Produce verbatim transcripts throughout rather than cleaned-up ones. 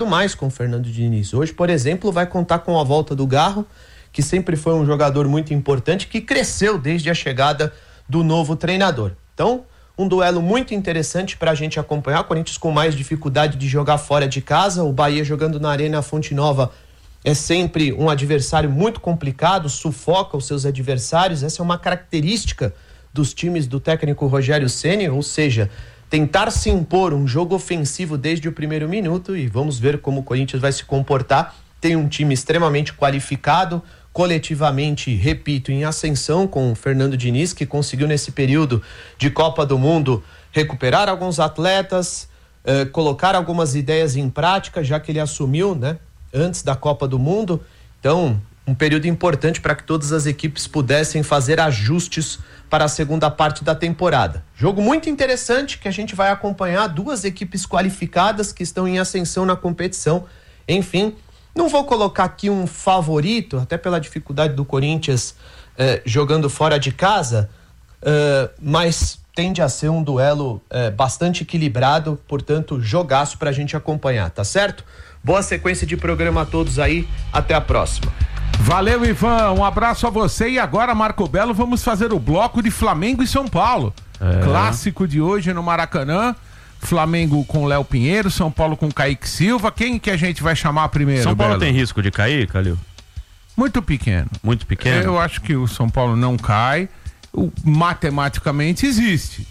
mais com o Fernando Diniz. Hoje, por exemplo, vai contar com a volta do Garro, que sempre foi um jogador muito importante, que cresceu desde a chegada do novo treinador. Então, um duelo muito interessante para a gente acompanhar. O Corinthians com mais dificuldade de jogar fora de casa, o Bahia jogando na Arena Fonte Nova é sempre um adversário muito complicado, sufoca os seus adversários. Essa é uma característica dos times do técnico Rogério Ceni, ou seja, tentar se impor um jogo ofensivo desde o primeiro minuto, e vamos ver como o Corinthians vai se comportar. Tem um time extremamente qualificado, coletivamente, repito, em ascensão, com o Fernando Diniz, que conseguiu nesse período de Copa do Mundo recuperar alguns atletas, eh, colocar algumas ideias em prática, já que ele assumiu, né, antes da Copa do Mundo. Então, um período importante para que todas as equipes pudessem fazer ajustes para a segunda parte da temporada. Jogo muito interessante que a gente vai acompanhar, duas equipes qualificadas que estão em ascensão na competição. Enfim, não vou colocar aqui um favorito, até pela dificuldade do Corinthians eh, jogando fora de casa, eh, mas tende a ser um duelo eh, bastante equilibrado, portanto, jogaço pra gente acompanhar, tá certo? Boa sequência de programa a todos aí, até a próxima. Valeu, Ivan, um abraço a você. E agora, Marco Belo, vamos fazer o bloco de Flamengo e São Paulo. É. Clássico de hoje no Maracanã. Flamengo com Léo Pinheiro, São Paulo com Kaique Silva. Quem que a gente vai chamar primeiro, São Paulo Belo? Tem risco de cair, Calil? Muito pequeno. Muito pequeno? Eu acho que o São Paulo não cai. O, matematicamente existe,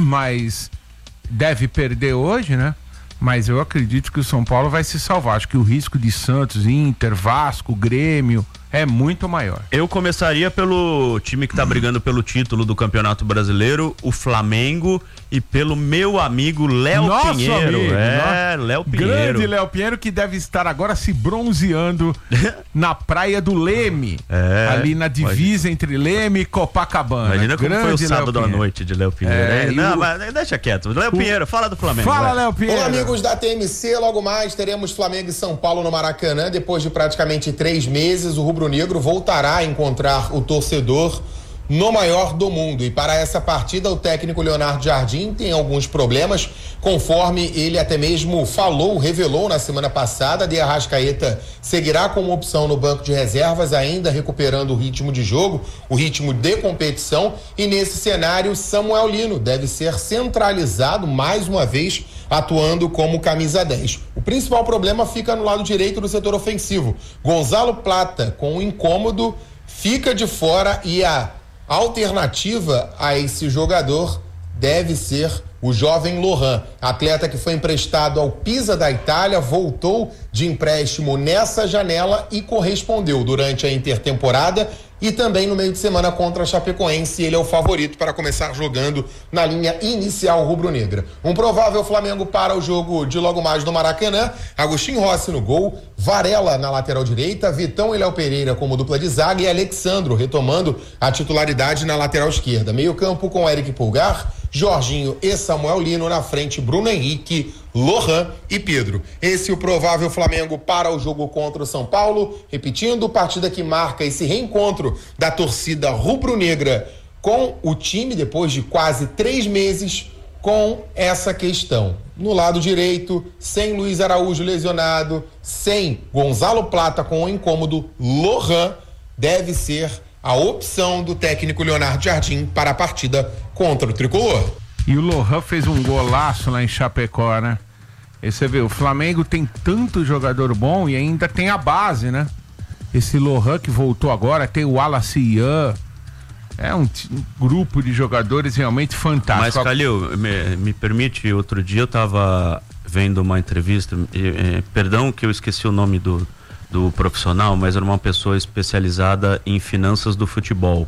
mas deve perder hoje, né? Mas eu acredito que o São Paulo vai se salvar. Acho que o risco de Santos, Inter, Vasco, Grêmio é muito maior. Eu começaria pelo time que tá brigando pelo título do Campeonato Brasileiro, o Flamengo, e pelo meu amigo Léo Pinheiro. Amigo, é, Léo Pinheiro. Grande Léo Pinheiro, que deve estar agora se bronzeando na praia do Leme. É, ali na divisa pode... entre Leme e Copacabana. Imagina como Grande foi o sábado à noite de Léo Pinheiro. É, é, não, o... mas deixa quieto. Léo o... Pinheiro, fala do Flamengo. Fala, Léo Pinheiro. Olá, amigos da T M C. Logo mais teremos Flamengo e São Paulo no Maracanã. Depois de praticamente três meses, o rubro-negro voltará a encontrar o torcedor no maior do mundo. E para essa partida, o técnico Leonardo Jardim tem alguns problemas, conforme ele até mesmo falou, revelou na semana passada. De Arrascaeta seguirá como opção no banco de reservas, ainda recuperando o ritmo de jogo, o ritmo de competição. E nesse cenário, Samuel Lino deve ser centralizado mais uma vez, atuando como camisa dez. O principal problema fica no lado direito do setor ofensivo. Gonzalo Plata, com o incômodo, fica de fora, e a alternativa a esse jogador deve ser o jovem Lohan, atleta que foi emprestado ao Pisa da Itália, voltou de empréstimo nessa janela e correspondeu durante a intertemporada e também no meio de semana contra a Chapecoense. Ele é o favorito para começar jogando na linha inicial rubro-negra. Um provável Flamengo para o jogo de logo mais no Maracanã: Agostinho Rossi no gol, Varela na lateral direita, Vitão e Léo Pereira como dupla de zaga e Alexandro retomando a titularidade na lateral esquerda. Meio campo com Eric Pulgar, Jorginho e Samuel Lino, na frente Bruno Henrique, Lohan e Pedro. Esse é o provável Flamengo para o jogo contra o São Paulo. Repetindo, partida que marca esse reencontro da torcida rubro-negra com o time depois de quase três meses com essa questão. No lado direito, sem Luiz Araújo lesionado, sem Gonzalo Plata com o incômodo, Lohan deve ser a opção do técnico Leonardo Jardim para a partida contra o Tricolor. E o Lohan fez um golaço lá em Chapecó, né? E você vê, o Flamengo tem tanto jogador bom e ainda tem a base, né? Esse Lohan que voltou agora, tem o Wallace Ian. É um, um grupo de jogadores realmente fantástico. Mas, Calil, me, me permite, outro dia eu tava vendo uma entrevista, e, e, perdão que eu esqueci o nome do, do profissional, mas era uma pessoa especializada em finanças do futebol.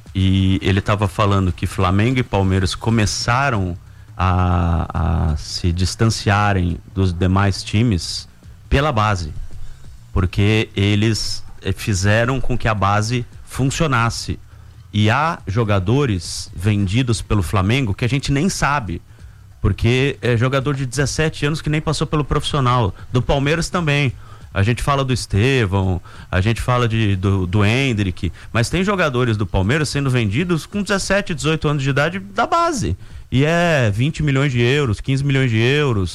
E ele estava falando que Flamengo e Palmeiras começaram a, a se distanciarem dos demais times pela base, porque eles fizeram com que a base funcionasse. E há jogadores vendidos pelo Flamengo que a gente nem sabe, porque é jogador de dezessete anos que nem passou pelo profissional. Do Palmeiras também. A gente fala do Estevão, a gente fala de, do, do Hendrick, mas tem jogadores do Palmeiras sendo vendidos com dezessete, dezoito anos de idade da base. E é vinte milhões de euros, quinze milhões de euros.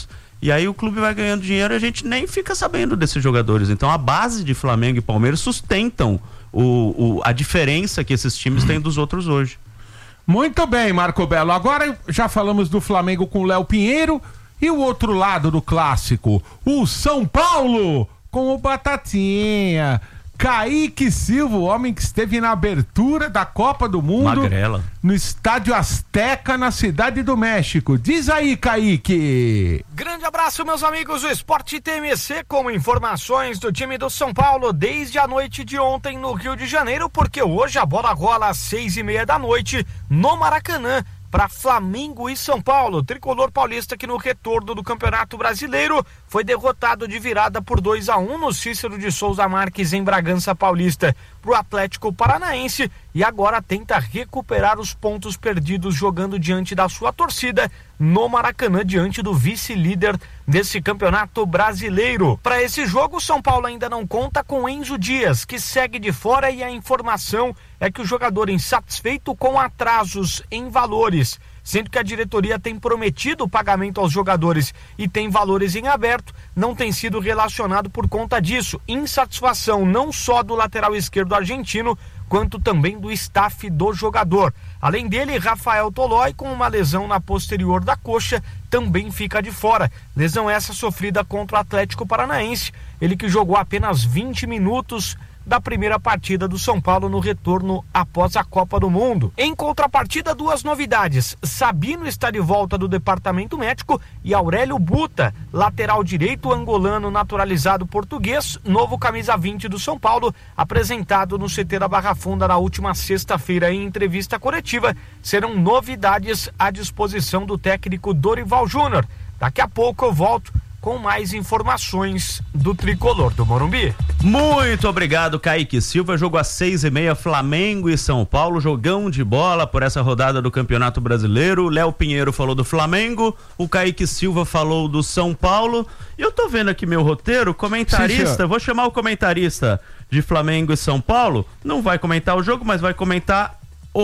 E aí o clube vai ganhando dinheiro e a gente nem fica sabendo desses jogadores. Então a base de Flamengo e Palmeiras sustentam o, o, a diferença que esses times têm dos outros hoje. Muito bem, Marco Belo. Agora já falamos do Flamengo com o Léo Pinheiro e o outro lado do clássico, o São Paulo com o Batatinha. Kaique Silva, o homem que esteve na abertura da Copa do Mundo. Magrela. No Estádio Azteca, na Cidade do México. Diz aí, Kaique. Grande abraço, meus amigos do Esporte T M C, com informações do time do São Paulo desde a noite de ontem no Rio de Janeiro, porque hoje a bola rola às seis e meia da noite no Maracanã, para Flamengo e São Paulo. O tricolor paulista, que no retorno do Campeonato Brasileiro foi derrotado de virada por dois a um no Cícero de Souza Marques, em Bragança Paulista, para o Atlético Paranaense, e agora tenta recuperar os pontos perdidos jogando diante da sua torcida no Maracanã, diante do vice-líder desse Campeonato Brasileiro. Para esse jogo, o São Paulo ainda não conta com Enzo Dias, que segue de fora, e a informação é que o jogador, insatisfeito com atrasos em valores, sendo que a diretoria tem prometido o pagamento aos jogadores e tem valores em aberto, não tem sido relacionado por conta disso. Insatisfação não só do lateral esquerdo argentino, quanto também do staff do jogador. Além dele, Rafael Tolói, com uma lesão na posterior da coxa, também fica de fora. Lesão essa sofrida contra o Atlético Paranaense, ele que jogou apenas vinte minutos da primeira partida do São Paulo no retorno após a Copa do Mundo. Em contrapartida, duas novidades: Sabino está de volta do departamento médico, e Aurélio Buta, lateral direito angolano naturalizado português, novo camisa vinte do São Paulo, apresentado no C T da Barra Funda na última sexta-feira em entrevista coletiva, serão novidades à disposição do técnico Dorival Júnior. Daqui a pouco eu volto com mais informações do tricolor do Morumbi. Muito obrigado, Kaique Silva. Jogo às seis e meia, Flamengo e São Paulo, jogão de bola por essa rodada do Campeonato Brasileiro. Léo Pinheiro falou do Flamengo, o Kaique Silva falou do São Paulo. E eu tô vendo aqui meu roteiro, comentarista, Sim, vou chamar o comentarista de Flamengo e São Paulo, não vai comentar o jogo, mas vai comentar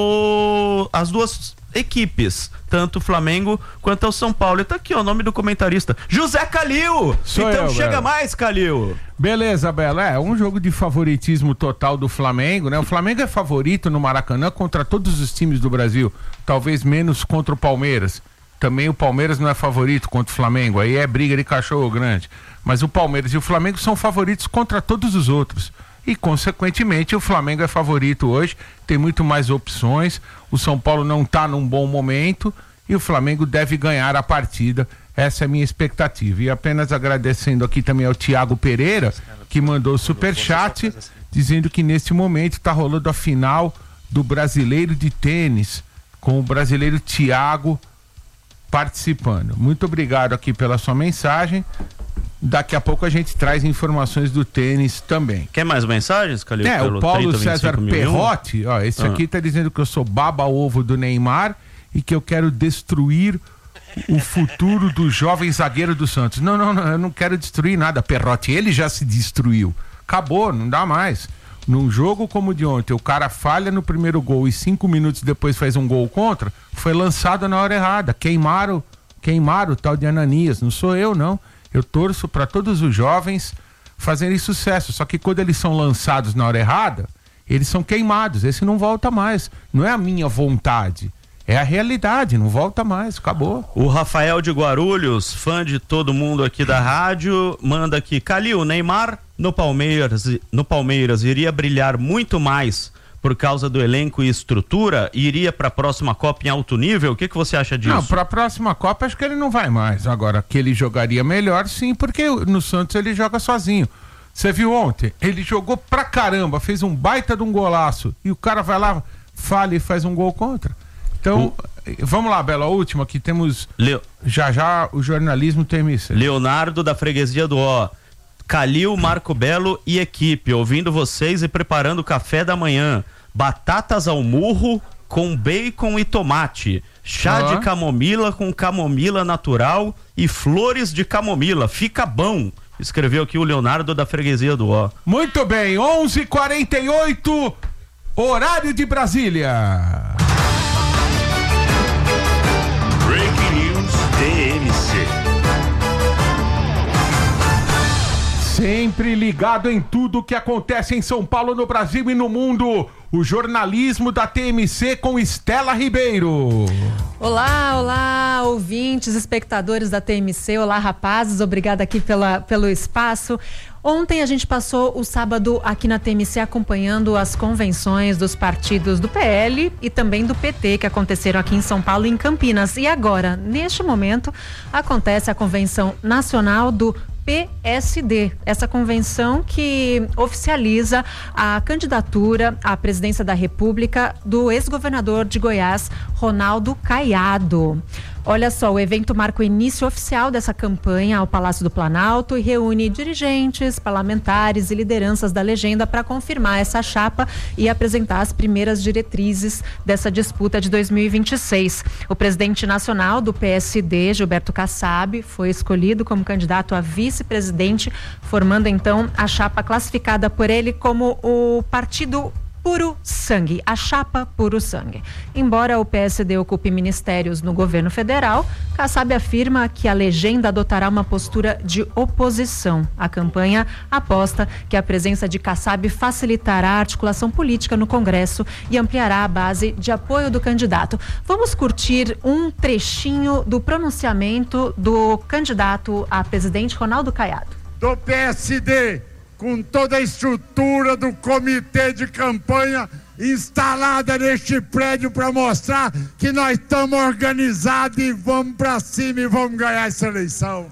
o... as duas equipes, tanto o Flamengo quanto o São Paulo. E tá aqui ó, o nome do comentarista, José Calil. Sou então eu, chega Bela. mais, Calil. Beleza, Bela. É um jogo de favoritismo total do Flamengo, né? O Flamengo é favorito no Maracanã contra todos os times do Brasil, talvez menos contra o Palmeiras. Também o Palmeiras não é favorito contra o Flamengo, aí é briga de cachorro grande. Mas o Palmeiras e o Flamengo são favoritos contra todos os outros. E, consequentemente, o Flamengo é favorito hoje, tem muito mais opções. O São Paulo não está num bom momento e o Flamengo deve ganhar a partida. Essa é a minha expectativa. E apenas agradecendo aqui também ao Tiago Pereira, que mandou o superchat, dizendo que neste momento está rolando a final do Brasileiro de Tênis, com o brasileiro Tiago participando. Muito obrigado aqui pela sua mensagem. Daqui a pouco a gente traz informações do tênis também. Quer mais mensagens, Calil? É, o Paulo César Perrotti, ó, esse ah. aqui tá dizendo que eu sou baba-ovo do Neymar e que eu quero destruir o futuro do jovem zagueiro do Santos. Não, não, não, eu não quero destruir nada, Perrotti, ele já se destruiu. Acabou, não dá mais. Num jogo como o de ontem, o cara falha no primeiro gol e cinco minutos depois faz um gol contra, foi lançado na hora errada. Queimaram, queimaram o tal de Ananias, não sou eu, não. Eu torço para todos os jovens fazerem sucesso, só que quando eles são lançados na hora errada, eles são queimados, esse não volta mais. Não é a minha vontade, é a realidade, não volta mais, acabou. O Rafael de Guarulhos, fã de todo mundo aqui da rádio, manda aqui: Calil, Neymar no Palmeiras, no Palmeiras iria brilhar muito mais por causa do elenco e estrutura, e iria para a próxima Copa em alto nível? O que que você acha disso? Não, para a próxima Copa acho que ele não vai mais. Agora, que ele jogaria melhor, sim, porque no Santos ele joga sozinho. Você viu ontem? Ele jogou pra caramba, fez um baita de um golaço, e o cara vai lá, falha e faz um gol contra. Então, o... vamos lá, Bela, a última, que temos Leo... já já o jornalismo T M C. Leonardo da Freguesia do Ó. Calil, Marco Belo e equipe, ouvindo vocês e preparando o café da manhã. Batatas ao murro com bacon e tomate. Chá ah. de camomila com camomila natural e flores de camomila. Fica bom. Escreveu aqui o Leonardo da Freguesia do Ó. Muito bem, onze e quarenta e oito, horário de Brasília. Breaking News T M C. Sempre ligado em tudo que acontece em São Paulo, no Brasil e no mundo. O jornalismo da T M C com Estela Ribeiro. Olá, olá, ouvintes, espectadores da T M C. Olá, rapazes. Obrigada aqui pela, pelo espaço. Ontem a gente passou o sábado aqui na T M C acompanhando as convenções dos partidos do P L e também do P T que aconteceram aqui em São Paulo e em Campinas. E agora, neste momento, acontece a convenção nacional do P S D, essa convenção que oficializa a candidatura à presidência da República do ex-governador de Goiás, Ronaldo Caiado. Olha só, o evento marca o início oficial dessa campanha ao Palácio do Planalto e reúne dirigentes, parlamentares e lideranças da legenda para confirmar essa chapa e apresentar as primeiras diretrizes dessa disputa de dois mil e vinte e seis. O presidente nacional do P S D, Gilberto Kassab, foi escolhido como candidato a vice-presidente, formando então a chapa classificada por ele como o Partido Puro Sangue, a chapa Puro Sangue. Embora o P S D ocupe ministérios no governo federal, Kassab afirma que a legenda adotará uma postura de oposição. A campanha aposta que a presença de Kassab facilitará a articulação política no Congresso e ampliará a base de apoio do candidato. Vamos curtir um trechinho do pronunciamento do candidato a presidente Ronaldo Caiado. Do P S D, com toda a estrutura do comitê de campanha instalada neste prédio para mostrar que nós estamos organizados e vamos para cima e vamos ganhar essa eleição.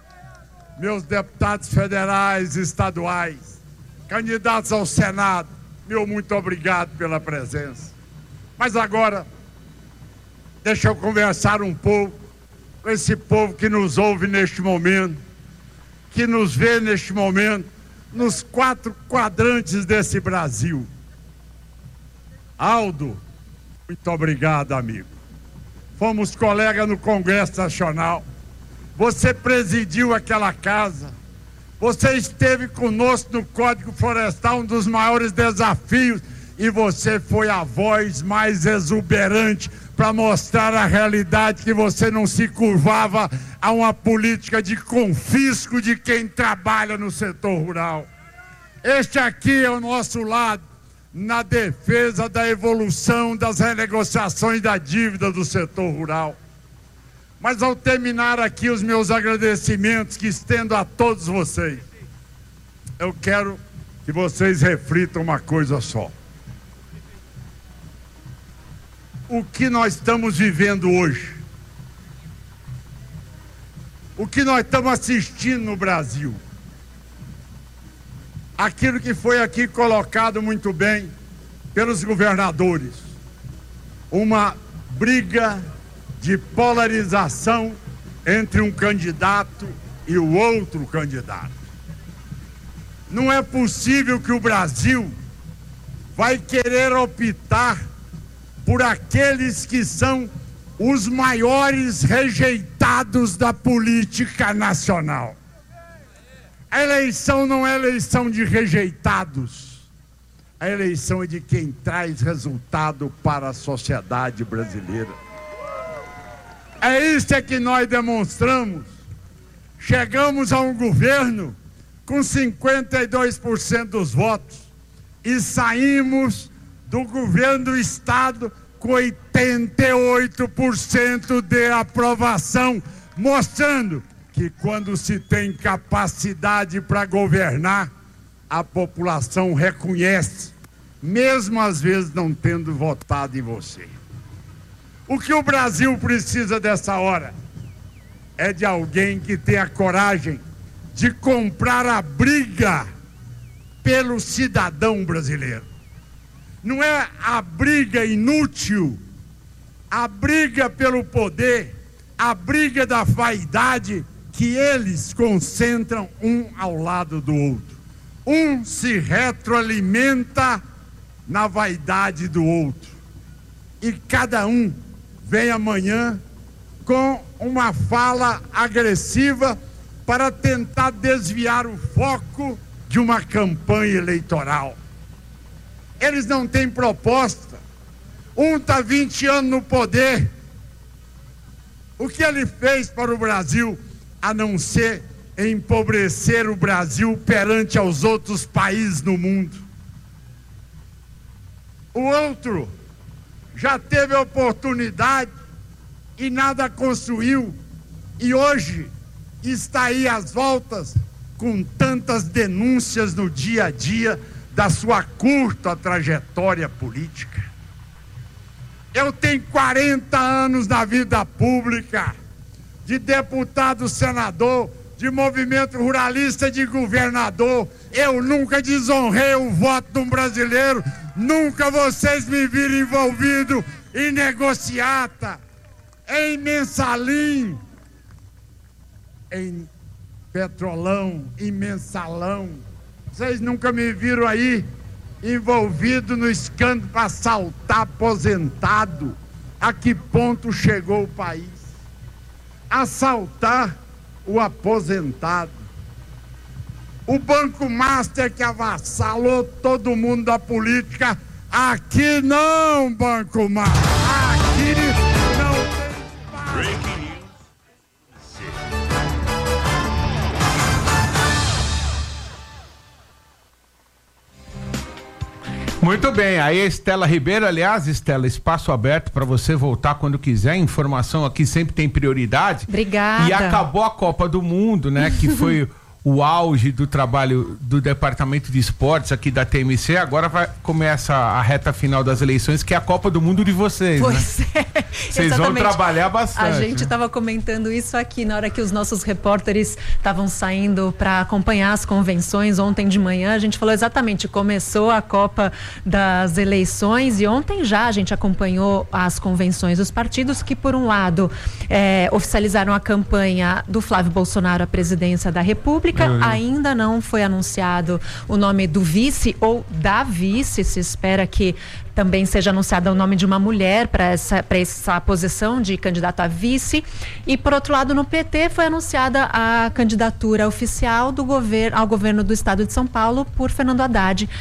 Meus deputados federais e estaduais, candidatos ao Senado, meu muito obrigado pela presença. Mas agora, deixa eu conversar um pouco com esse povo que nos ouve neste momento, que nos vê neste momento, nos quatro quadrantes desse Brasil. Aldo, muito obrigado, amigo. Fomos colegas no Congresso Nacional. Você presidiu aquela casa. Você esteve conosco no Código Florestal, um dos maiores desafios, e você foi a voz mais exuberante para mostrar a realidade, que você não se curvava a uma política de confisco de quem trabalha no setor rural. Este aqui é o nosso lado na defesa da evolução das renegociações da dívida do setor rural. Mas ao terminar aqui os meus agradecimentos que estendo a todos vocês, eu quero que vocês reflitam uma coisa só. O que nós estamos vivendo hoje, o que nós estamos assistindo no Brasil, aquilo que foi aqui colocado muito bem pelos governadores, uma briga de polarização entre um candidato e o outro candidato. Não é possível que o Brasil vai querer optar por aqueles que são os maiores rejeitados da política nacional. A eleição não é eleição de rejeitados. A eleição é de quem traz resultado para a sociedade brasileira. É isso é que nós demonstramos. Chegamos a um governo com cinquenta e dois por cento dos votos e saímos do governo do estado com oitenta e oito por cento de aprovação, mostrando que quando se tem capacidade para governar, a população reconhece, mesmo às vezes não tendo votado em você. O que o Brasil precisa dessa hora é de alguém que tenha coragem de comprar a briga pelo cidadão brasileiro. Não é a briga inútil, a briga pelo poder, a briga da vaidade que eles concentram um ao lado do outro. Um se retroalimenta na vaidade do outro. E cada um vem amanhã com uma fala agressiva para tentar desviar o foco de uma campanha eleitoral. Eles não têm proposta. Um está vinte anos no poder. O que ele fez para o Brasil, a não ser empobrecer o Brasil perante aos outros países no mundo. O outro já teve oportunidade e nada construiu, e hoje está aí às voltas com tantas denúncias no dia a dia da sua curta trajetória política. Eu tenho quarenta anos na vida pública, de deputado, senador, de movimento ruralista, de governador. Eu nunca desonrei o voto de um brasileiro, nunca vocês me viram envolvido em negociata, em mensalim, em petrolão, em mensalão. Vocês nunca me viram aí envolvido no escândalo para assaltar aposentado. A que ponto chegou o país? Assaltar o aposentado. O Banco Master que avassalou todo mundo da política. Aqui não, Banco Master. Aqui não tem espaço. Muito bem, aí a Estela Ribeiro, aliás, Estela, espaço aberto para você voltar quando quiser, informação aqui sempre tem prioridade. Obrigada. E acabou a Copa do Mundo, né, que foi o auge do trabalho do Departamento de Esportes aqui da T M C, agora vai, começa a reta final das eleições, que é a Copa do Mundo de vocês, pois né? é. Vocês vão trabalhar bastante. A gente né? estava comentando isso aqui na hora que os nossos repórteres estavam saindo para acompanhar as convenções ontem de manhã. A gente falou exatamente, começou a Copa das eleições e ontem já a gente acompanhou as convenções dos partidos que, por um lado, é, oficializaram a campanha do Flávio Bolsonaro à presidência da República. Uhum. Ainda não foi anunciado o nome do vice ou da vice. Se espera que também seja anunciado o nome de uma mulher para essa, para essa posição de candidato a vice. E, por outro lado, no P T foi anunciada a candidatura oficial do governo, ao governo do estado de São Paulo por Fernando Haddad,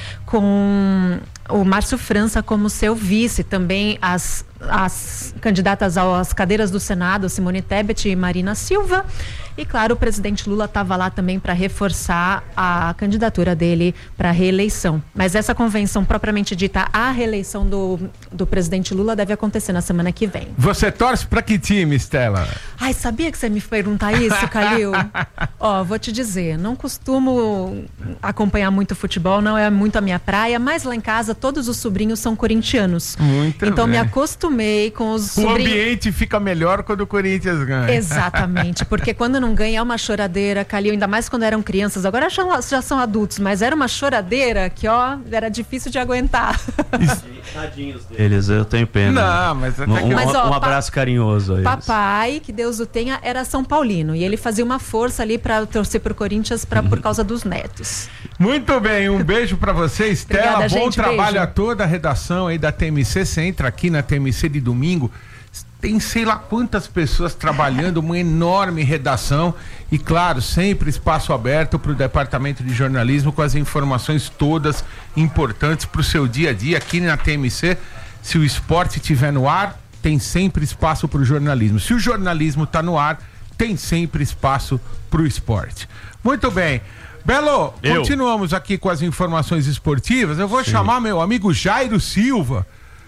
com o Márcio França como seu vice. Também as, as candidatas às cadeiras do Senado, Simone Tebet e Marina Silva. E, claro, o presidente Lula estava lá também para reforçar a candidatura dele para a reeleição. Mas essa convenção, propriamente dita, a reeleição do, do presidente Lula deve acontecer na semana que vem. Você torce para que time, Estela? Ai, sabia que você me perguntar isso, Calil? Ó, vou te dizer, não costumo acompanhar muito futebol, não é muito a minha praia, mas lá em casa todos os sobrinhos são corintianos. Muito então bem. Me acostumei com os o sobrinhos. O ambiente fica melhor quando o Corinthians ganha. Exatamente, porque quando não ganha é uma choradeira, Calil, ainda mais quando eram crianças, agora já, já são adultos, mas era uma choradeira que, ó, era difícil de aguentar. Tadinhos deles, eu tenho pena. Não, mas até um, que... mas, ó, um abraço carinhoso a eles. Papai, que Deus o tenha, era São Paulino e ele fazia uma força ali para torcer pro Corinthians pra, por causa dos netos. Muito bem, um beijo pra você, Estela. Obrigada, bom gente, trabalho beijo. a toda a redação aí da T M C. Você entra aqui na T M C de domingo, tem sei lá quantas pessoas trabalhando, uma enorme redação e, claro, sempre espaço aberto para o departamento de jornalismo com as informações todas importantes para o seu dia a dia aqui na T M C. Se o esporte estiver no ar, tem sempre espaço para o jornalismo. Se o jornalismo está no ar, tem sempre espaço para o esporte. Muito bem. Belo, Eu. continuamos aqui com as informações esportivas. Eu vou Sim. chamar meu amigo Jairo Silva.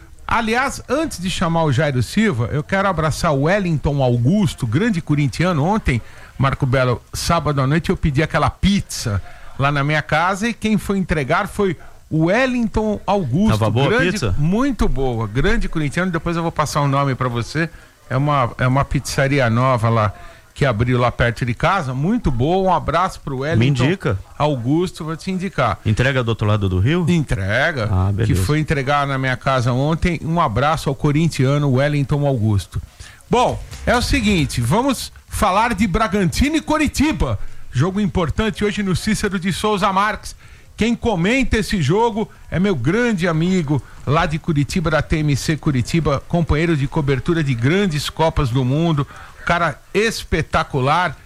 Aliás, antes de chamar o Jairo Silva, eu quero abraçar o Wellington Augusto, grande corintiano. Ontem, Marco Belo, sábado à noite, eu pedi aquela pizza lá na minha casa e quem foi entregar foi o Wellington Augusto. Tava boa grande, a pizza? Muito boa, grande corintiano. Depois eu vou passar o um nome para você. É uma, é uma pizzaria nova lá, que abriu lá perto de casa, muito boa. Um abraço pro Wellington. Me indica. Augusto, vou te indicar. Entrega do outro lado do rio? Entrega, ah, que foi entregar na minha casa ontem. Um abraço ao corintiano Wellington Augusto. Bom, é o seguinte, vamos falar de Bragantino e Coritiba. Jogo importante hoje no Cícero de Souza Marques. Quem comenta esse jogo é meu grande amigo lá de Curitiba, da T M C Curitiba, companheiro de cobertura de grandes Copas do Mundo, cara espetacular.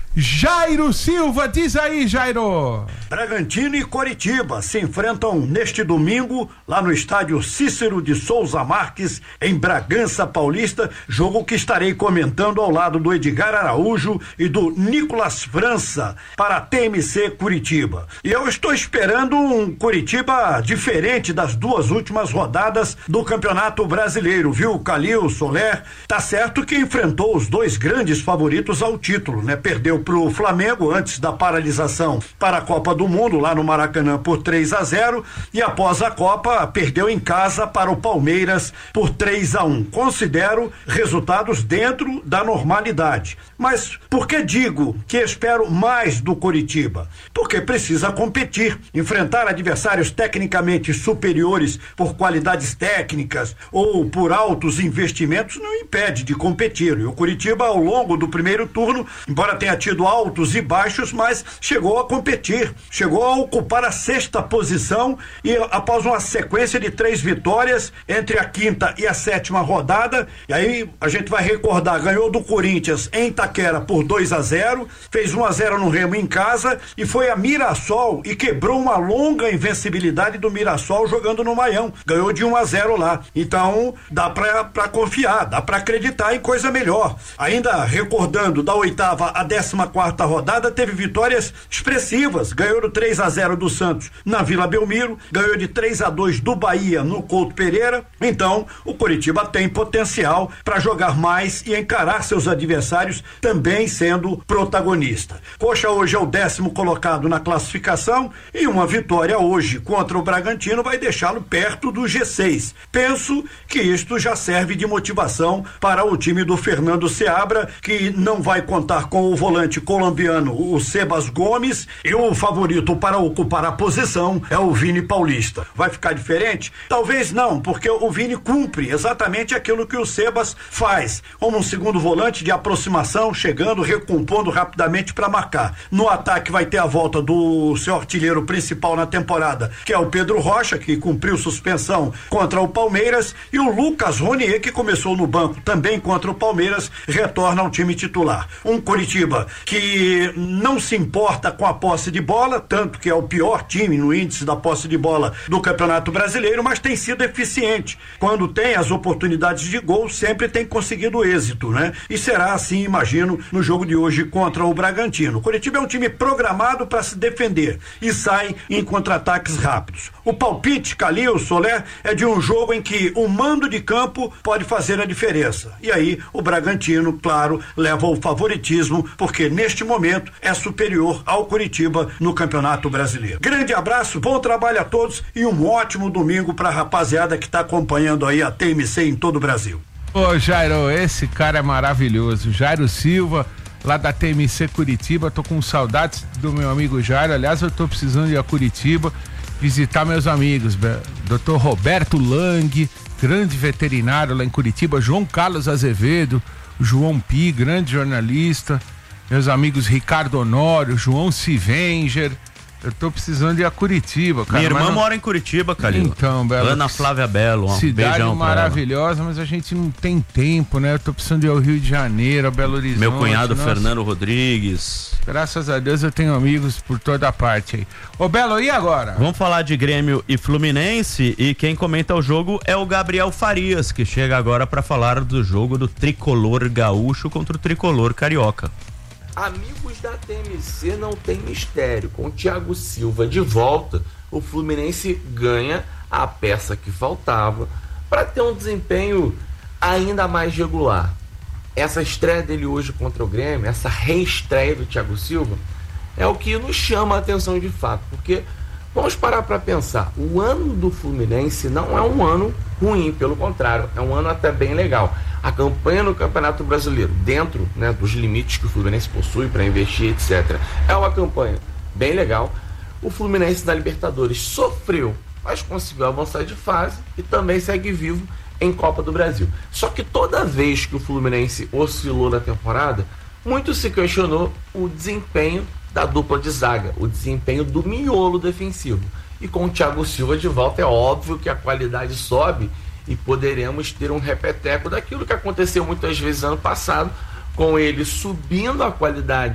Jairo Silva. Diz aí, Jairo. Bragantino e Coritiba se enfrentam neste domingo lá no estádio Cícero de Souza Marques, em Bragança Paulista, jogo que estarei comentando ao lado do Edgar Araújo e do Nicolas França para a T M C Curitiba. E eu estou esperando um Curitiba diferente das duas últimas rodadas do Campeonato Brasileiro, viu? Calil, Soler, tá certo que enfrentou os dois grandes favoritos ao título, né? Perdeu pro Flamengo antes da paralisação para a Copa do Mundo lá no Maracanã por três a zero e após a Copa perdeu em casa para o Palmeiras por três a um. Considero resultados dentro da normalidade. Mas por que digo que espero mais do Coritiba? Porque precisa competir, enfrentar adversários tecnicamente superiores por qualidades técnicas ou por altos investimentos não impede de competir. E o Coritiba, ao longo do primeiro turno, embora tenha tido altos e baixos, mas chegou a competir, chegou a ocupar a sexta posição e após uma sequência de três vitórias entre a quinta e a sétima rodada, e aí a gente vai recordar, ganhou do Corinthians em Itaquera por dois a zero, fez um a zero no Remo em casa e foi a Mirassol e quebrou uma longa invencibilidade do Mirassol jogando no Maião, ganhou de um a zero lá. Então dá pra, pra confiar, dá pra acreditar em coisa melhor. Ainda recordando, da oitava à décima quarta rodada teve vitórias expressivas, ganhou do três a zero do Santos na Vila Belmiro, ganhou de três a dois do Bahia no Couto Pereira. Então o Coritiba tem potencial para jogar mais e encarar seus adversários também sendo protagonista. Coxa hoje é o décimo colocado na classificação e uma vitória hoje contra o Bragantino vai deixá-lo perto do G seis. Penso que isto já serve de motivação para o time do Fernando Seabra, que não vai contar com o volante colombiano, o Sebas Gomes, e o favorito para ocupar a posição é o Vini Paulista. Vai ficar diferente? Talvez não, porque o Vini cumpre exatamente aquilo que o Sebas faz, como um segundo volante de aproximação, chegando, recompondo rapidamente para marcar. No ataque vai ter a volta do seu artilheiro principal na temporada, que é o Pedro Rocha, que cumpriu suspensão contra o Palmeiras, e o Lucas Ronier, que começou no banco também contra o Palmeiras, retorna ao time titular. Um Coritiba que não se importa com a posse de bola, tanto que é o pior time no índice da posse de bola do Campeonato Brasileiro, mas tem sido eficiente. Quando tem as oportunidades de gol, sempre tem conseguido êxito, né? E será assim, imagino, no jogo de hoje contra o Bragantino. O Coritiba é um time programado para se defender e sai em contra-ataques rápidos. O palpite, Calil, Soler, é de um jogo em que o mando de campo pode fazer a diferença. E aí o Bragantino, claro, leva o favoritismo, porque neste momento é superior ao Coritiba no Campeonato Brasileiro. Grande abraço, bom trabalho a todos e um ótimo domingo para a rapaziada que está acompanhando aí a T M C em todo o Brasil. Ô Jairo, esse cara é maravilhoso, Jairo Silva, lá da T M C Curitiba. Tô com saudades do meu amigo Jairo. Aliás, eu tô precisando ir a Curitiba visitar meus amigos, doutor Roberto Lang, grande veterinário lá em Curitiba, João Carlos Azevedo, João Pi, grande jornalista, meus amigos Ricardo Honório, João Sivenger. Eu tô precisando ir a Curitiba, cara. Minha irmã não... mora em Curitiba, Calil. Então, Belo. Ana Flávia Belo, um cidade beijão maravilhosa, mas a gente não tem tempo, né? Eu tô precisando ir ao Rio de Janeiro, a Belo Horizonte. Meu cunhado nossa. Fernando Rodrigues. Graças a Deus eu tenho amigos por toda parte aí. Ô Belo, e agora? Vamos falar de Grêmio e Fluminense, e quem comenta o jogo é o Gabriel Farias, que chega agora para falar do jogo do tricolor gaúcho contra o tricolor carioca. Amigos da T M C, não tem mistério. Com o Thiago Silva de volta, o Fluminense ganha a peça que faltava para ter um desempenho ainda mais regular. Essa estreia dele hoje contra o Grêmio, essa reestreia do Thiago Silva, é o que nos chama a atenção de fato, porque vamos parar para pensar, o ano do Fluminense não é um ano ruim, pelo contrário, é um ano até bem legal. A campanha no Campeonato Brasileiro, dentro, né, dos limites que o Fluminense possui para investir, etcétera, é uma campanha bem legal. O Fluminense da Libertadores sofreu, mas conseguiu avançar de fase e também segue vivo em Copa do Brasil. Só que toda vez que o Fluminense oscilou na temporada, muito se questionou o desempenho da dupla de zaga, o desempenho do miolo defensivo. E com o Thiago Silva de volta, é óbvio que a qualidade sobe e poderemos ter um repeteco daquilo que aconteceu muitas vezes ano passado, com ele subindo a qualidade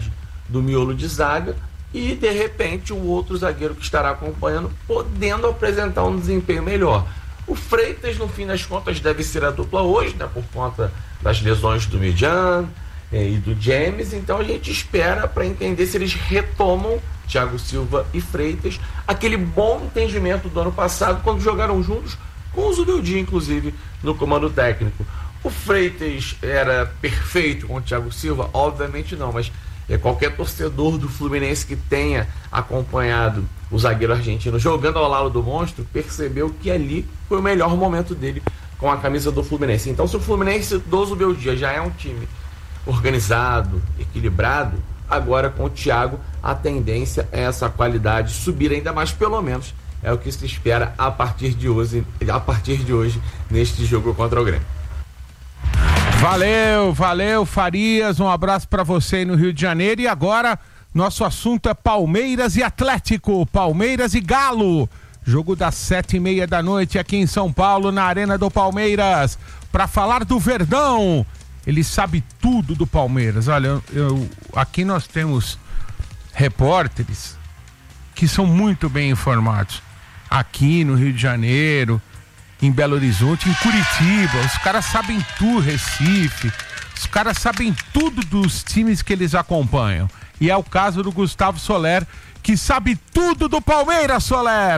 do miolo de zaga e, de repente, o outro zagueiro que estará acompanhando podendo apresentar um desempenho melhor. O Freitas, no fim das contas, deve ser a dupla hoje, né, por conta das lesões do Midjan eh, e do James, então a gente espera para entender se eles retomam Thiago Silva e Freitas, aquele bom entendimento do ano passado, quando jogaram juntos com o Zubeldia, inclusive, no comando técnico. O Freitas era perfeito com o Thiago Silva? Obviamente não, mas é, qualquer torcedor do Fluminense que tenha acompanhado o zagueiro argentino jogando ao lado do monstro, percebeu que ali foi o melhor momento dele com a camisa do Fluminense. Então, se o Fluminense do Zubeldia já é um time organizado, equilibrado, agora com o Thiago a tendência é essa qualidade subir ainda mais, pelo menos é o que se espera a partir de hoje, a partir de hoje neste jogo contra o Grêmio. Valeu, valeu, Farias, um abraço para você aí no Rio de Janeiro. E agora nosso assunto é Palmeiras e Atlético, Palmeiras e Galo, jogo das sete e meia da noite aqui em São Paulo, na Arena do Palmeiras, para falar do Verdão. Ele sabe tudo do Palmeiras. Olha, eu, eu, aqui nós temos repórteres que são muito bem informados. Aqui no Rio de Janeiro, em Belo Horizonte, em Curitiba, os caras sabem tudo, Recife, os caras sabem tudo dos times que eles acompanham. E é o caso do Gustavo Soler, que sabe tudo do Palmeiras, Soler.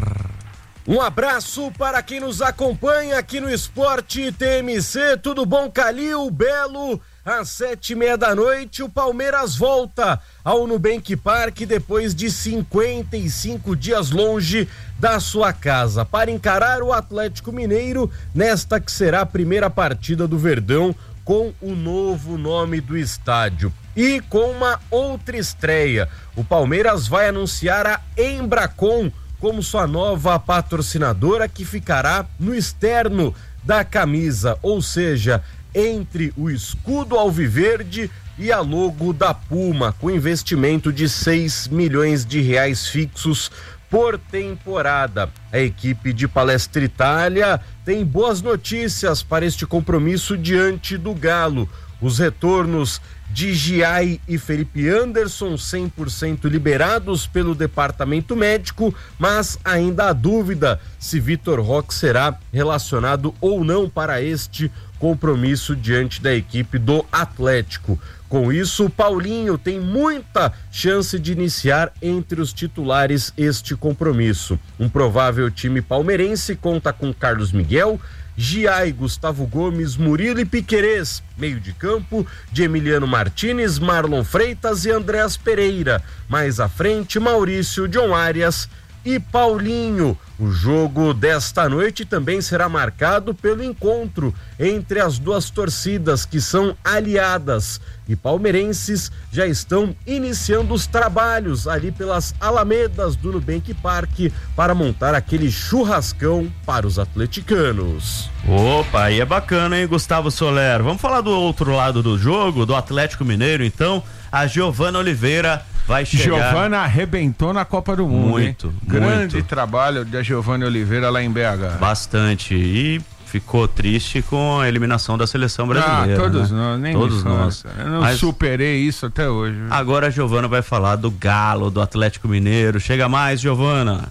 Um abraço para quem nos acompanha aqui no Esporte T M C. Tudo bom, Calil, Belo? Às sete e meia da noite, o Palmeiras volta ao Nubank Park depois de cinquenta e cinco dias longe da sua casa para encarar o Atlético Mineiro nesta que será a primeira partida do Verdão com o novo nome do estádio. E com uma outra estreia, o Palmeiras vai anunciar a Embracon como sua nova patrocinadora, que ficará no externo da camisa, ou seja, entre o escudo alviverde e a logo da Puma, com investimento de seis milhões de reais fixos por temporada. A equipe de Palestra Itália tem boas notícias para este compromisso diante do Galo. Os retornos de Giai e Felipe Anderson cem por cento liberados pelo departamento médico, mas ainda há dúvida se Vitor Roque será relacionado ou não para este compromisso diante da equipe do Atlético. Com isso, o Paulinho tem muita chance de iniciar entre os titulares este compromisso. Um provável time palmeirense conta com Carlos Miguel, Giai, Gustavo Gomes, Murilo e Piquerez, meio de campo de Emiliano Martínez, Marlon Freitas e Andréas Pereira. Mais à frente, Maurício, John Arias e Paulinho. O jogo desta noite também será marcado pelo encontro entre as duas torcidas, que são aliadas, e palmeirenses já estão iniciando os trabalhos ali pelas alamedas do Nubank Park para montar aquele churrascão para os atleticanos. Opa, aí é bacana, hein, Gustavo Soler? Vamos falar do outro lado do jogo, do Atlético Mineiro, então. A Giovana Oliveira vai chegar. Giovana arrebentou na Copa do Mundo, muito, hein? Grande muito. trabalho da Giovana Oliveira lá em B H. Bastante. E ficou triste com a eliminação da seleção brasileira. Ah, todos né? nós, nem todos nós. Eu não Mas superei isso até hoje. agora a Giovana vai falar do Galo, do Atlético Mineiro. Chega mais, Giovana.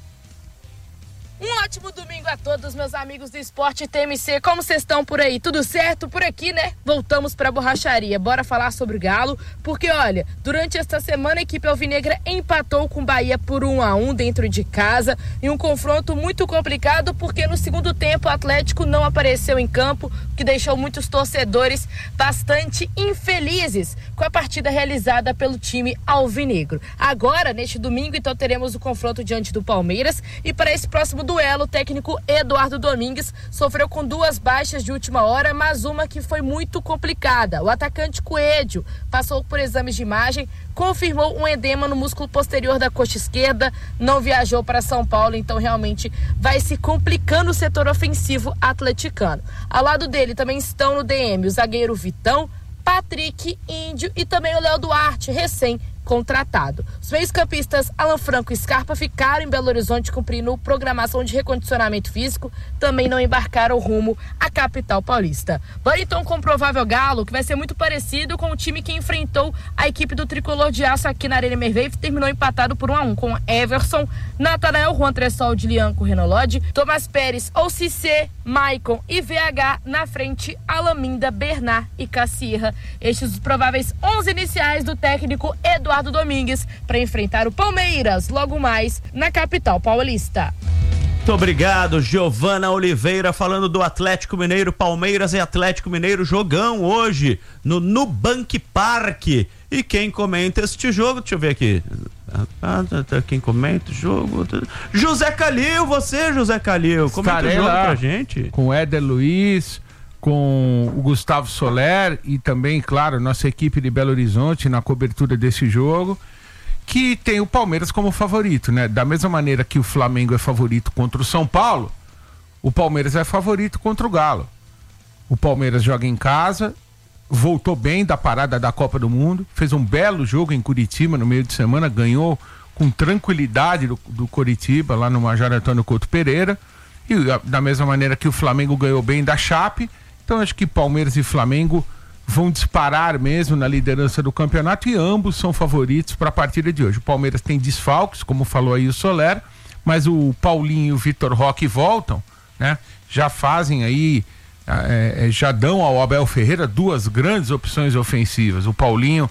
Um ótimo domingo a todos, meus amigos do Esporte T M C. Como vocês estão por aí? Tudo certo por aqui, né? Voltamos pra borracharia. Bora falar sobre o Galo, porque olha, durante esta semana a equipe alvinegra empatou com o Bahia por um a um dentro de casa, em um confronto muito complicado, porque no segundo tempo o Atlético não apareceu em campo, o que deixou muitos torcedores bastante infelizes com a partida realizada pelo time alvinegro. Agora, neste domingo, então teremos o confronto diante do Palmeiras, e para esse próximo duelo, o técnico Eduardo Domingues sofreu com duas baixas de última hora, mas uma que foi muito complicada. O atacante Coelho passou por exames de imagem, confirmou um edema no músculo posterior da coxa esquerda, não viajou para São Paulo, então realmente vai se complicando o setor ofensivo atleticano. Ao lado dele também estão no D M o zagueiro Vitão, Patrick, Índio e também o Léo Duarte, recém contratado. Os meios-campistas Alan Franco e Scarpa ficaram em Belo Horizonte cumprindo programação de recondicionamento físico, também não embarcaram rumo à capital paulista. Vamos então com o provável Galo, que vai ser muito parecido com o time que enfrentou a equipe do Tricolor de Aço aqui na Arena Merveille, terminou empatado por um a um com Everson, Natanael, Juan Tressol, Dilianco, Renolode, Tomás Pérez, ou Cissé, Maicon e V H na frente, Alaminda, Bernard e Cassirra. Estes os prováveis onze iniciais do técnico Eduardo Eduardo Domingues para enfrentar o Palmeiras logo mais na capital paulista. Muito obrigado, Giovana Oliveira, falando do Atlético Mineiro. Palmeiras e Atlético Mineiro, jogão hoje no Nubank Parque. E quem comenta este jogo, deixa eu ver aqui, quem comenta o jogo, José Calil, você José Calil, comenta o jogo pra gente. Com o Éder Luiz, com o Gustavo Soler e também, claro, nossa equipe de Belo Horizonte na cobertura desse jogo, que tem o Palmeiras como favorito, né? Da mesma maneira que o Flamengo é favorito contra o São Paulo, o Palmeiras é favorito contra o Galo. O Palmeiras joga em casa, voltou bem da parada da Copa do Mundo, fez um belo jogo em Curitiba no meio de semana, ganhou com tranquilidade do, do Curitiba, lá no Major Antônio Couto Pereira, e da mesma maneira que o Flamengo ganhou bem da Chape. Então acho que Palmeiras e Flamengo vão disparar mesmo na liderança do campeonato e ambos são favoritos para a partida de hoje. O Palmeiras tem desfalques, como falou aí o Soler, mas o Paulinho e o Vitor Roque voltam, né? Já fazem aí, é, já dão ao Abel Ferreira duas grandes opções ofensivas. O Paulinho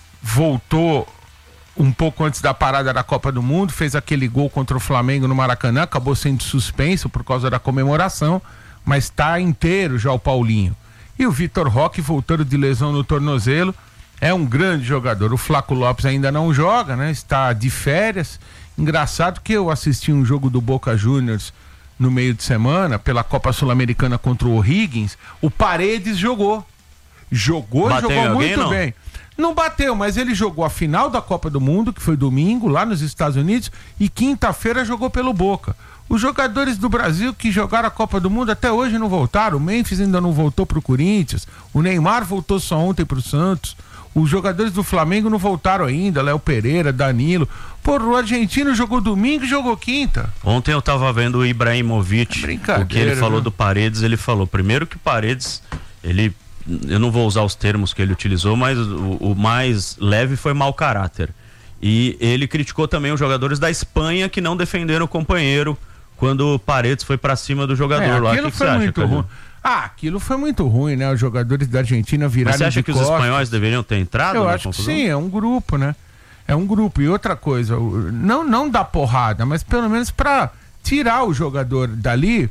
voltou um pouco antes da parada da Copa do Mundo, fez aquele gol contra o Flamengo no Maracanã, acabou sendo suspenso por causa da comemoração, mas está inteiro já o Paulinho. E o Vitor Roque voltando de lesão no tornozelo, é um grande jogador. O Flaco Lopes ainda não joga, né? Está de férias. Engraçado que eu assisti um jogo do Boca Juniors no meio de semana, pela Copa Sul-Americana contra o O'Higgins. O Paredes jogou. Jogou e jogou muito não? bem. Não bateu, mas ele jogou a final da Copa do Mundo, que foi domingo, lá nos Estados Unidos, e quinta-feira jogou pelo Boca. Os jogadores do Brasil que jogaram a Copa do Mundo até hoje não voltaram. O Memphis ainda não voltou pro Corinthians. O Neymar voltou só ontem pro Santos. Os jogadores do Flamengo não voltaram ainda. Léo Pereira, Danilo. Pô, o argentino jogou domingo e jogou quinta. Ontem eu tava vendo o Ibrahimovic. É o que ele falou né? do Paredes, ele falou. Primeiro que Paredes, ele... Eu não vou usar os termos que ele utilizou, mas o, o mais leve foi mau caráter. E ele criticou também os jogadores da Espanha que não defenderam o companheiro quando o Paredes foi pra cima do jogador é, lá. Aquilo que foi que muito acha, ruim. Ah, aquilo foi muito ruim, né? Os jogadores da Argentina viraram. Mas você acha de que costas. os espanhóis deveriam ter entrado? Eu na acho confusão? que sim, é um grupo, né? É um grupo. E outra coisa, não, não dá porrada, mas pelo menos pra tirar o jogador dali,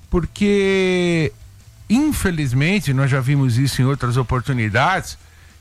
porque infelizmente nós já vimos isso em outras oportunidades.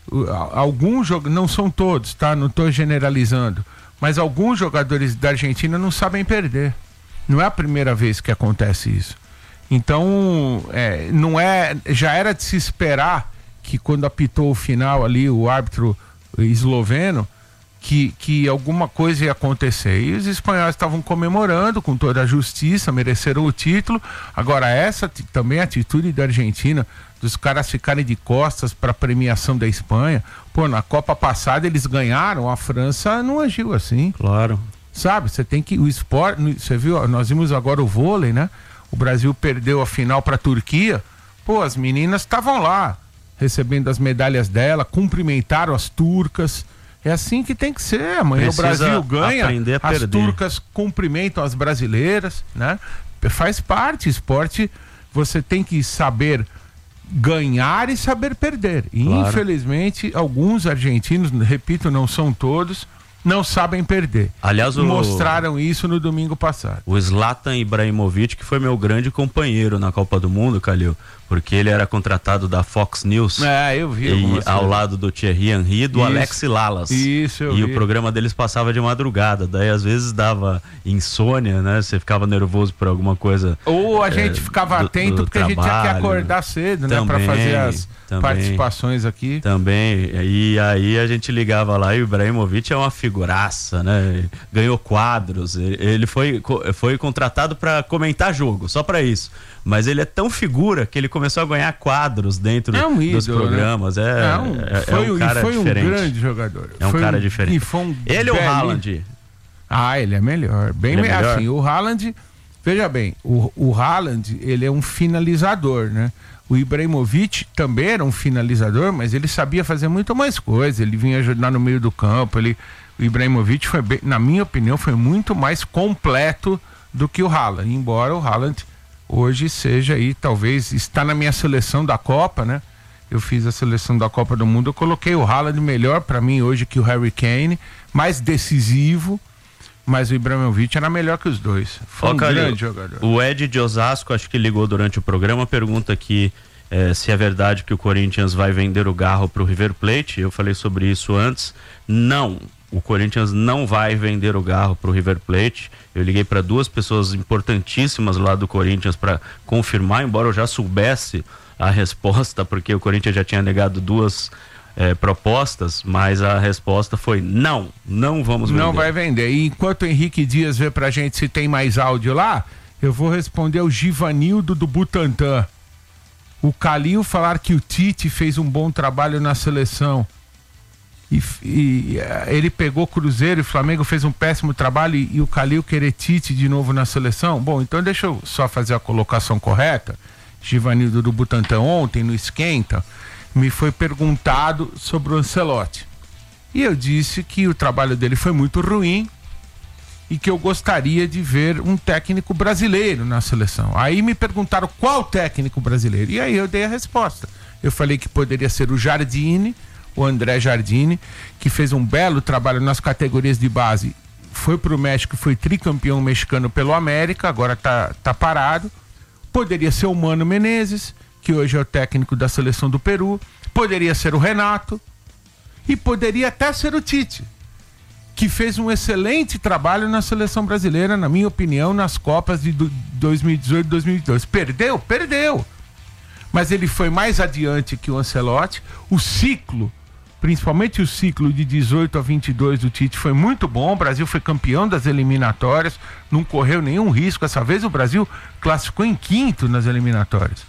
Alguns jogadores, não são todos, tá? Não tô generalizando, mas alguns jogadores da Argentina não sabem perder. Não é a primeira vez que acontece isso. Então, é, não é, já era de se esperar que quando apitou o final ali, o árbitro esloveno, que, que alguma coisa ia acontecer. E os espanhóis estavam comemorando com toda a justiça, mereceram o título. Agora, essa também a atitude da Argentina, dos caras ficarem de costas para a premiação da Espanha. Pô, na Copa passada eles ganharam, a França não agiu assim. Claro. Sabe, você tem que, o esporte, você viu, nós vimos agora o vôlei, né? O Brasil perdeu a final para a Turquia. Pô, as meninas estavam lá, recebendo as medalhas dela, cumprimentaram as turcas. É assim que tem que ser. Amanhã Precisa o Brasil ganha, a as perder. turcas cumprimentam as brasileiras, né? Faz parte, esporte, você tem que saber ganhar e saber perder. E Claro. infelizmente, alguns argentinos, repito, não são todos, não sabem perder. Aliás, o... mostraram isso no domingo passado. O Zlatan Ibrahimovic, que foi meu grande companheiro na Copa do Mundo, Calil, porque ele era contratado da Fox News. É, eu vi. E ao lado do Thierry Henry e do Isso. Alex Lalas. Isso, eu E vi. o programa deles passava de madrugada, daí às vezes dava insônia, né? Você ficava nervoso por alguma coisa. Ou a gente é, ficava do- atento do porque a gente tinha que trabalho. acordar cedo, né? Pra Também, fazer as também. participações aqui. Também, e aí a gente ligava lá e o Ibrahimovic é uma figura figuraça, né? Ganhou quadros, ele foi, foi contratado para comentar jogo, só para isso. Mas ele é tão figura que ele começou a ganhar quadros dentro é um ídolo, dos programas. Né? É, é, um, é, foi, é um cara foi diferente. um grande jogador. É um foi cara um, diferente. Foi um ele ou o Haaland? Ah, ele é melhor. Bem ele é melhor? assim, o Haaland, veja bem, o, o Haaland, ele é um finalizador, né? O Ibrahimovic também era um finalizador, mas ele sabia fazer muito mais coisas. Ele vinha ajudar no meio do campo. Ele, o Ibrahimovic, foi bem, na minha opinião, foi muito mais completo do que o Haaland. Embora o Haaland hoje seja aí, talvez, está na minha seleção da Copa, né? Eu fiz a seleção da Copa do Mundo, eu coloquei o Haaland melhor para mim hoje que o Harry Kane, mais decisivo. Mas o Ibrahimovic era melhor que os dois. Foi um grande jogador. O Ed de Osasco, acho que ligou durante o programa, pergunta aqui eh, se é verdade que o Corinthians vai vender o Garro para o River Plate. Eu falei sobre isso antes. Não, o Corinthians não vai vender o Garro para o River Plate. Eu liguei para duas pessoas importantíssimas lá do Corinthians para confirmar, embora eu já soubesse a resposta, porque o Corinthians já tinha negado duas É, propostas, mas a resposta foi não, não vamos vender. Não vai vender. E enquanto o Henrique Dias vê pra gente se tem mais áudio lá, eu vou responder ao Givanildo do Butantã. O Calil falar que o Tite fez um bom trabalho na seleção. E, e ele pegou Cruzeiro e Flamengo, fez um péssimo trabalho e, e o Calil querer Tite de novo na seleção. Bom, então deixa eu só fazer a colocação correta. Givanildo do Butantã ontem no Esquenta me foi perguntado sobre o Ancelotti. E eu disse que o trabalho dele foi muito ruim e que eu gostaria de ver um técnico brasileiro na seleção. Aí me perguntaram qual técnico brasileiro. E aí eu dei a resposta. Eu falei que poderia ser o Jardine, o André Jardine, que fez um belo trabalho nas categorias de base. Foi pro México, foi tricampeão mexicano pelo América, agora tá, tá parado. Poderia ser o Mano Menezes, que hoje é o técnico da seleção do Peru, poderia ser o Renato e poderia até ser o Tite, que fez um excelente trabalho na seleção brasileira, na minha opinião, nas Copas de dois mil e dezoito e dois mil e doze. Perdeu? Perdeu. Mas ele foi mais adiante que o Ancelotti. O ciclo, principalmente o ciclo de dezoito a vinte e dois do Tite foi muito bom. O Brasil foi campeão das eliminatórias, não correu nenhum risco. Essa vez o Brasil classificou em quinto nas eliminatórias.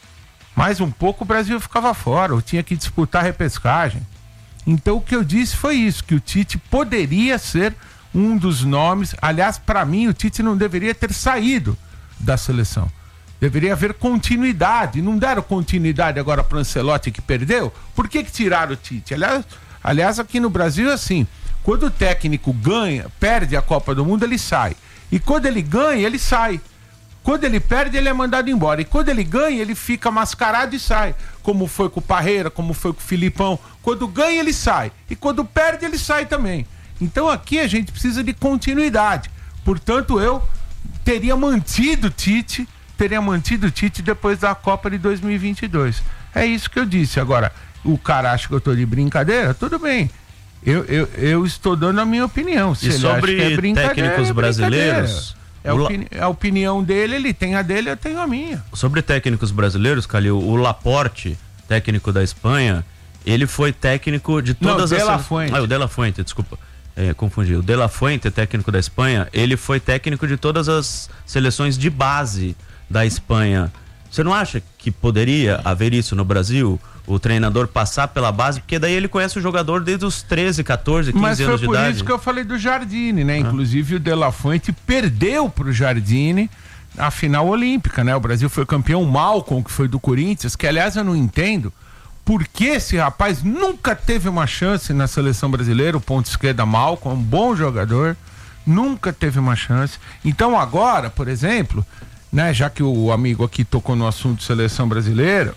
Mais um pouco o Brasil ficava fora, ou tinha que disputar a repescagem. Então o que eu disse foi isso, que o Tite poderia ser um dos nomes. Aliás, para mim o Tite não deveria ter saído da seleção. Deveria haver continuidade. Não deram continuidade agora para o Ancelotti, que perdeu? Por que que tiraram o Tite? Aliás, aliás, aqui no Brasil é assim, quando o técnico ganha, perde a Copa do Mundo, ele sai. E quando ele ganha, ele sai. Quando ele perde, ele é mandado embora. E quando ele ganha, ele fica mascarado e sai. Como foi com o Parreira, como foi com o Filipão. Quando ganha, ele sai. E quando perde, ele sai também. Então aqui a gente precisa de continuidade. Portanto, eu teria mantido o Tite, teria mantido o Tite depois da Copa de dois mil e vinte e dois. É isso que eu disse. Agora, o cara acha que eu tô de brincadeira? Tudo bem. Eu, eu, eu estou dando a minha opinião. Se e ele sobre acha que é brincadeira, técnicos é brasileiros... É opini- a opinião dele, ele tem a dele, eu tenho a minha. Sobre técnicos brasileiros, Calil, o Laporte, técnico da Espanha, ele foi técnico de todas Não, as... De La Fuente. Ah, o De La Fuente, desculpa. É, confundi. O De La Fuente, técnico da Espanha, ele foi técnico de todas as seleções de base da Espanha. Você não acha que poderia haver isso no Brasil? O treinador passar pela base, porque daí ele conhece o jogador desde os treze, catorze, quinze Mas anos de idade. Mas foi por isso que eu falei do Jardine, né? Ah. Inclusive o De La Fuente perdeu pro Jardine a final olímpica, né? O Brasil foi campeão, Malcom, que foi do Corinthians, que aliás eu não entendo por que esse rapaz nunca teve uma chance na seleção brasileira, o ponto esquerda Malcom, um bom jogador, nunca teve uma chance. Então agora, por exemplo, né? Já que o amigo aqui tocou no assunto seleção brasileira,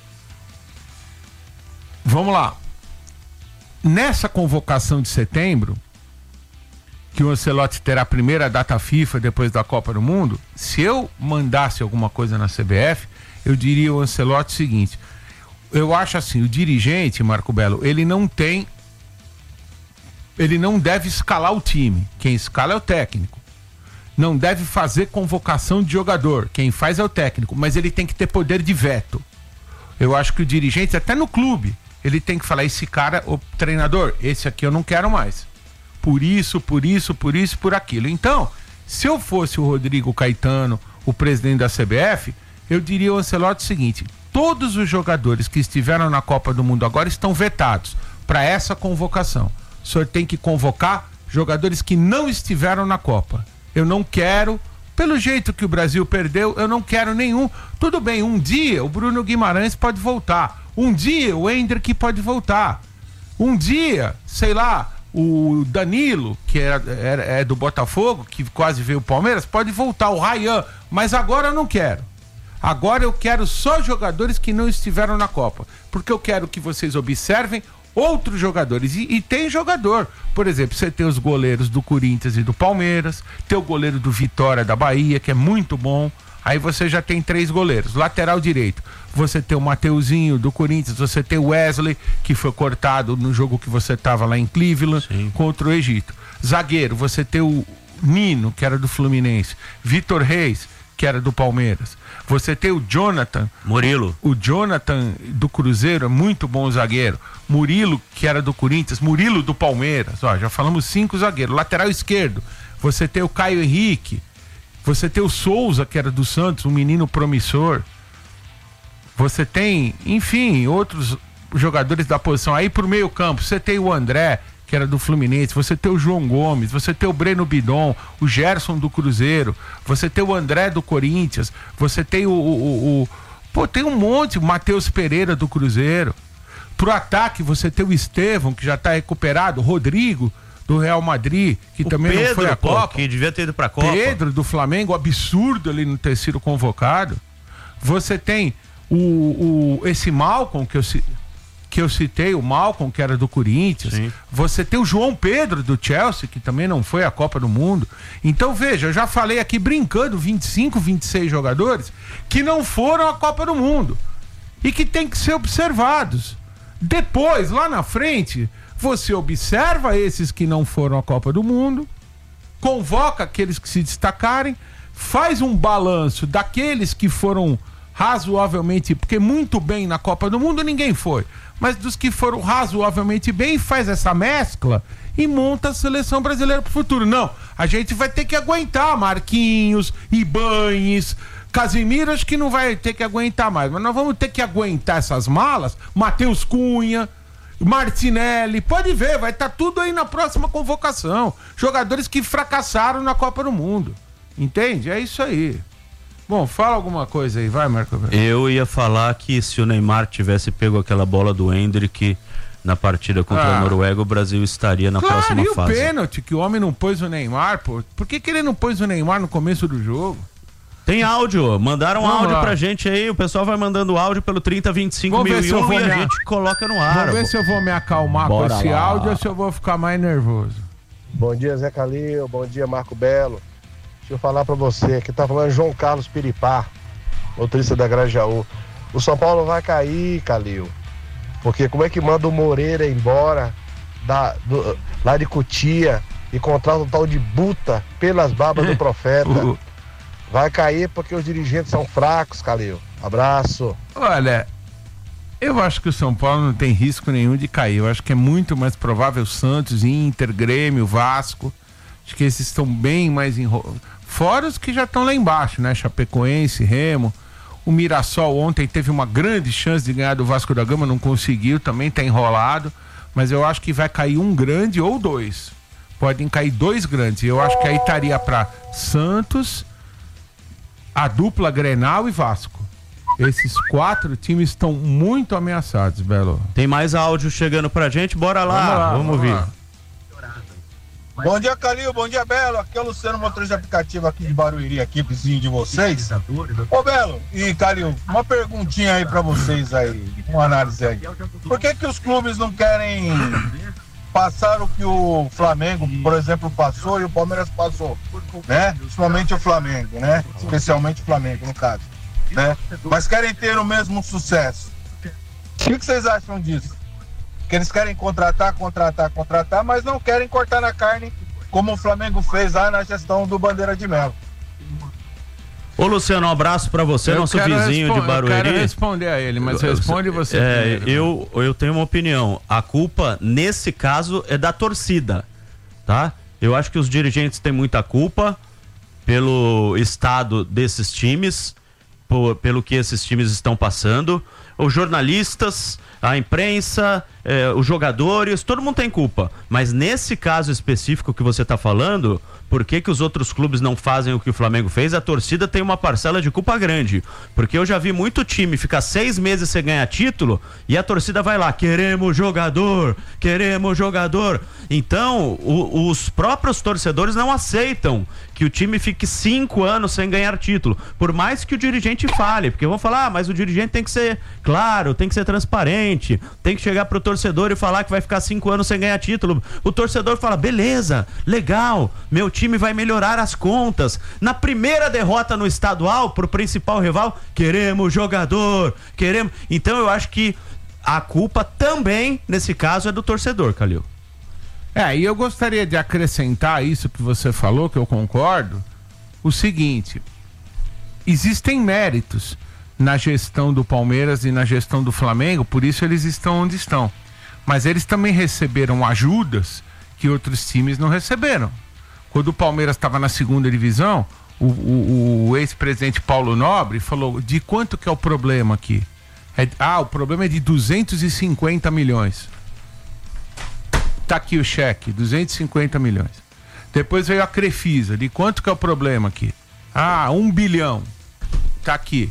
vamos lá. Nessa convocação de setembro, que o Ancelotti terá a primeira data FIFA depois da Copa do Mundo, se eu mandasse alguma coisa na C B F, eu diria ao Ancelotti o seguinte: eu acho assim, o dirigente, Marco Belo, ele não tem, ele não deve escalar o time. Quem escala é o técnico. Não deve fazer convocação de jogador. Quem faz é o técnico, mas ele tem que ter poder de veto. Eu acho que o dirigente, até no clube, ele tem que falar, esse cara, o treinador, esse aqui eu não quero mais. por isso, por isso, por isso, por aquilo. Então, se eu fosse o Rodrigo Caetano, o presidente da C B F, eu diria ao Ancelotti o seguinte: todos os jogadores que estiveram na Copa do Mundo agora estão vetados para essa convocação. O senhor tem que convocar jogadores que não estiveram na Copa. Eu não quero, pelo jeito que o Brasil perdeu, eu não quero nenhum. Tudo bem, um dia o Bruno Guimarães pode voltar. Um dia o Endrick pode voltar. Um dia, sei lá, o Danilo, que é, é, é do Botafogo, que quase veio o Palmeiras, pode voltar. O Ryan, mas agora eu não quero. Agora eu quero só jogadores que não estiveram na Copa. Porque eu quero que vocês observem outros jogadores. E, e tem jogador. Por exemplo, você tem os goleiros do Corinthians e do Palmeiras, tem o goleiro do Vitória da Bahia, que é muito bom. Aí você já tem três goleiros. Lateral direito, você tem o Mateuzinho do Corinthians, você tem o Wesley, que foi cortado no jogo que você estava lá em Cleveland, sim, contra o Egito. Zagueiro, você tem o Nino, que era do Fluminense, Vitor Reis, que era do Palmeiras. Você tem o Jonathan Murilo. O Jonathan do Cruzeiro é muito bom zagueiro. Murilo, que era do Corinthians, Murilo do Palmeiras. Ó, já falamos cinco zagueiros. Lateral esquerdo, você tem o Caio Henrique. Você tem o Souza, que era do Santos, um menino promissor. Você tem, enfim, outros jogadores da posição. Aí pro meio campo, você tem o André, que era do Fluminense, você tem o João Gomes, você tem o Breno Bidon, o Gerson do Cruzeiro, você tem o André do Corinthians, você tem o... o, o, o pô, tem um monte, o Matheus Pereira do Cruzeiro. Pro ataque, você tem o Estevão, que já tá recuperado, o Rodrigo do Real Madrid, que o também Pedro, não foi a pô, Copa. Que devia ter ido pra Copa. Pedro do Flamengo, absurdo ele não ter sido convocado. Você tem o, o, esse Malcom que eu, que eu citei, o Malcom, que era do Corinthians. Sim. Você tem o João Pedro do Chelsea, que também não foi a Copa do Mundo. Então veja, eu já falei aqui brincando, vinte e cinco, vinte e seis jogadores que não foram à Copa do Mundo e que tem que ser observados. Depois, lá na frente, você observa esses que não foram à Copa do Mundo, convoca aqueles que se destacarem, faz um balanço daqueles que foram razoavelmente, porque muito bem na Copa do Mundo ninguém foi, mas dos que foram razoavelmente bem, faz essa mescla e monta a seleção brasileira pro futuro. Não, a gente vai ter que aguentar Marquinhos, Ibañez, Casimiro, acho que não vai ter que aguentar mais, mas nós vamos ter que aguentar essas malas, Matheus Cunha, Martinelli, pode ver, vai estar tá tudo aí na próxima convocação. Jogadores que fracassaram na Copa do Mundo. Entende? É isso aí. Bom, fala alguma coisa aí, vai, Marco. Eu ia falar que se o Neymar tivesse pego aquela bola do Endrick na partida contra ah. a Noruega, o Brasil estaria na claro, próxima e fase. E o pênalti que o homem não pôs o Neymar, pô. Por que, que ele não pôs o Neymar no começo do jogo? Tem áudio, mandaram Vamos áudio lá. pra gente aí, o pessoal vai mandando áudio pelo trinta, vinte e cinco mil e um e a me... gente coloca no ar. Vamos ver se eu vou me acalmar Bora com esse lá. áudio ou se eu vou ficar mais nervoso. Bom dia, Zé Calil, bom dia, Marco Belo. Deixa eu falar pra você, aqui tá falando João Carlos Piripá, motorista da Grajaú. O São Paulo vai cair, Calil, porque como é que manda o Moreira embora da, do, lá de Cotia e contrata um tal de Buta pelas barbas do profeta? uh. Vai cair porque os dirigentes são fracos, Calil. Abraço. Olha, eu acho que o São Paulo não tem risco nenhum de cair. Eu acho que é muito mais provável Santos, Inter, Grêmio, Vasco. Acho que esses estão bem mais enrolados. Fora os que já estão lá embaixo, né? Chapecoense, Remo. O Mirassol ontem teve uma grande chance de ganhar do Vasco da Gama, não conseguiu, também tá enrolado. Mas eu acho que vai cair um grande ou dois. Podem cair dois grandes. Eu acho que aí estaria para Santos, a dupla Grenal e Vasco. Esses quatro times estão muito ameaçados, Belo. Tem mais áudio chegando pra gente, bora lá, vamos, lá, vamos, vamos ouvir. Lá. Bom dia, Calil, bom dia, Belo. Aqui é o Luciano, motorista de aplicativo aqui de Barueri, aqui, vizinho de vocês. Ô, Belo e Calil, uma perguntinha aí pra vocês aí, uma análise aí. Por que que os clubes não querem passar o que o Flamengo, por exemplo, passou e o Palmeiras passou, né? Principalmente o Flamengo, né? Especialmente o Flamengo, no caso, né? Mas querem ter o mesmo sucesso. O que, que vocês acham disso? Que eles querem contratar, contratar, contratar, mas não querem cortar na carne, como o Flamengo fez lá na gestão do Bandeira de Melo. Ô Luciano, um abraço pra você, eu nosso vizinho de Barueri. Eu quero responder a ele, mas responde você. É, eu, eu tenho uma opinião. A culpa, nesse caso, é da torcida. tá? Eu acho que os dirigentes têm muita culpa pelo estado desses times, por, pelo que esses times estão passando. Os jornalistas, a imprensa, eh, os jogadores, todo mundo tem culpa. Mas nesse caso específico que você está falando, por que que os outros clubes não fazem o que o Flamengo fez? A torcida tem uma parcela de culpa grande. Porque eu já vi muito time ficar seis meses sem ganhar título e a torcida vai lá, queremos jogador, queremos jogador. Então, o, os próprios torcedores não aceitam que o time fique cinco anos sem ganhar título. Por mais que o dirigente fale, porque vão falar, ah, mas o dirigente tem que ser claro, tem que ser transparente, tem que chegar pro torcedor e falar que vai ficar cinco anos sem ganhar título. O torcedor fala, beleza, legal, meu time vai melhorar as contas. Na primeira derrota no estadual pro principal rival, queremos jogador, queremos... Então eu acho que a culpa também, nesse caso, é do torcedor, Calil. É, e eu gostaria de acrescentar isso que você falou, que eu concordo, o seguinte: existem méritos na gestão do Palmeiras e na gestão do Flamengo, por isso eles estão onde estão. Mas eles também receberam ajudas que outros times não receberam. Quando o Palmeiras estava na segunda divisão, o, o, o ex-presidente Paulo Nobre falou, de quanto que é o problema aqui? É, ah, o problema é de duzentos e cinquenta milhões. Tá aqui o cheque, duzentos e cinquenta milhões. Depois veio a Crefisa, de quanto que é o problema aqui? Ah, um bilhão. Tá aqui.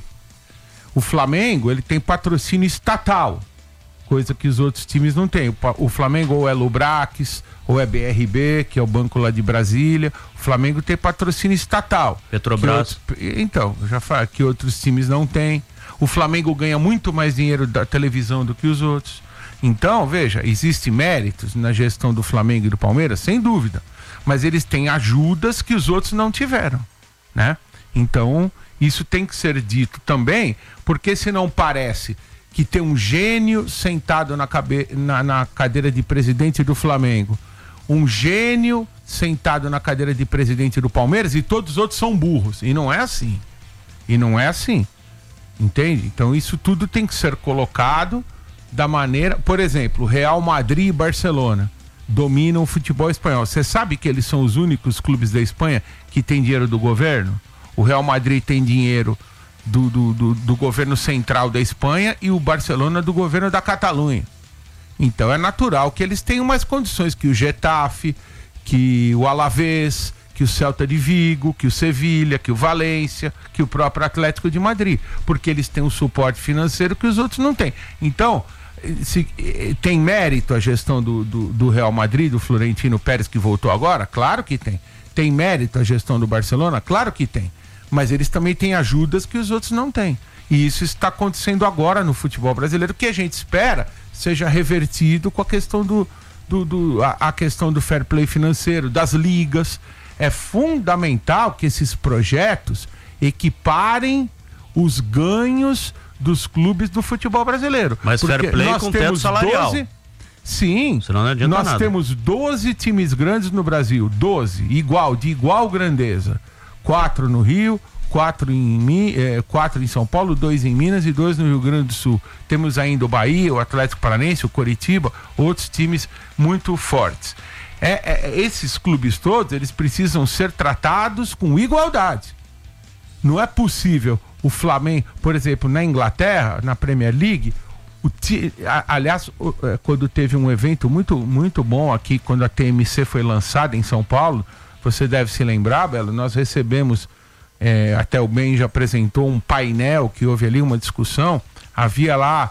O Flamengo, ele tem patrocínio estatal, coisa que os outros times não têm. O, o Flamengo ou é Lubrax, ou é B R B, que é o banco lá de Brasília. O Flamengo tem patrocínio estatal. Petrobras. Outros, então, já falo que outros times não têm. O Flamengo ganha muito mais dinheiro da televisão do que os outros. Então, veja, existem méritos na gestão do Flamengo e do Palmeiras, sem dúvida. Mas eles têm ajudas que os outros não tiveram, né? Então, isso tem que ser dito também, porque senão parece que tem um gênio sentado na, cabe... na, na cadeira de presidente do Flamengo, um gênio sentado na cadeira de presidente do Palmeiras e todos os outros são burros. E não é assim. E não é assim. Entende? Então, isso tudo tem que ser colocado da maneira, por exemplo, Real Madrid e Barcelona dominam o futebol espanhol. Você sabe que eles são os únicos clubes da Espanha que têm dinheiro do governo? O Real Madrid tem dinheiro do, do, do, do governo central da Espanha e o Barcelona do governo da Catalunha. Então é natural que eles tenham mais condições que o Getafe, que o Alavés, que o Celta de Vigo, que o Sevilha, que o Valência, que o próprio Atlético de Madrid, porque eles têm um suporte financeiro que os outros não têm. Então, se, tem mérito a gestão do, do, do Real Madrid, do Florentino Pérez, que voltou agora? Claro que tem. Tem mérito a gestão do Barcelona? Claro que tem. Mas eles também têm ajudas que os outros não têm. E isso está acontecendo agora no futebol brasileiro, que a gente espera seja revertido com a questão do, do, do a, a questão do fair play financeiro, das ligas. É fundamental que esses projetos equiparem os ganhos dos clubes do futebol brasileiro. Mas fair play com teto salarial. doze... Sim, senão não adianta nós nada. temos doze times grandes no Brasil, doze, igual, de igual grandeza. Quatro no Rio, quatro em, eh, quatro em São Paulo, dois em Minas e dois no Rio Grande do Sul. Temos ainda o Bahia, o Atlético Paranaense, o Coritiba, outros times muito fortes. É, é, esses clubes todos, eles precisam ser tratados com igualdade. Não é possível o Flamengo, por exemplo, na Inglaterra, na Premier League, o ti, a, aliás, o, quando teve um evento muito, muito bom aqui, quando a T M C foi lançada em São Paulo, você deve se lembrar, Belo, nós recebemos, é, até o Ben já apresentou um painel que houve ali, uma discussão, havia lá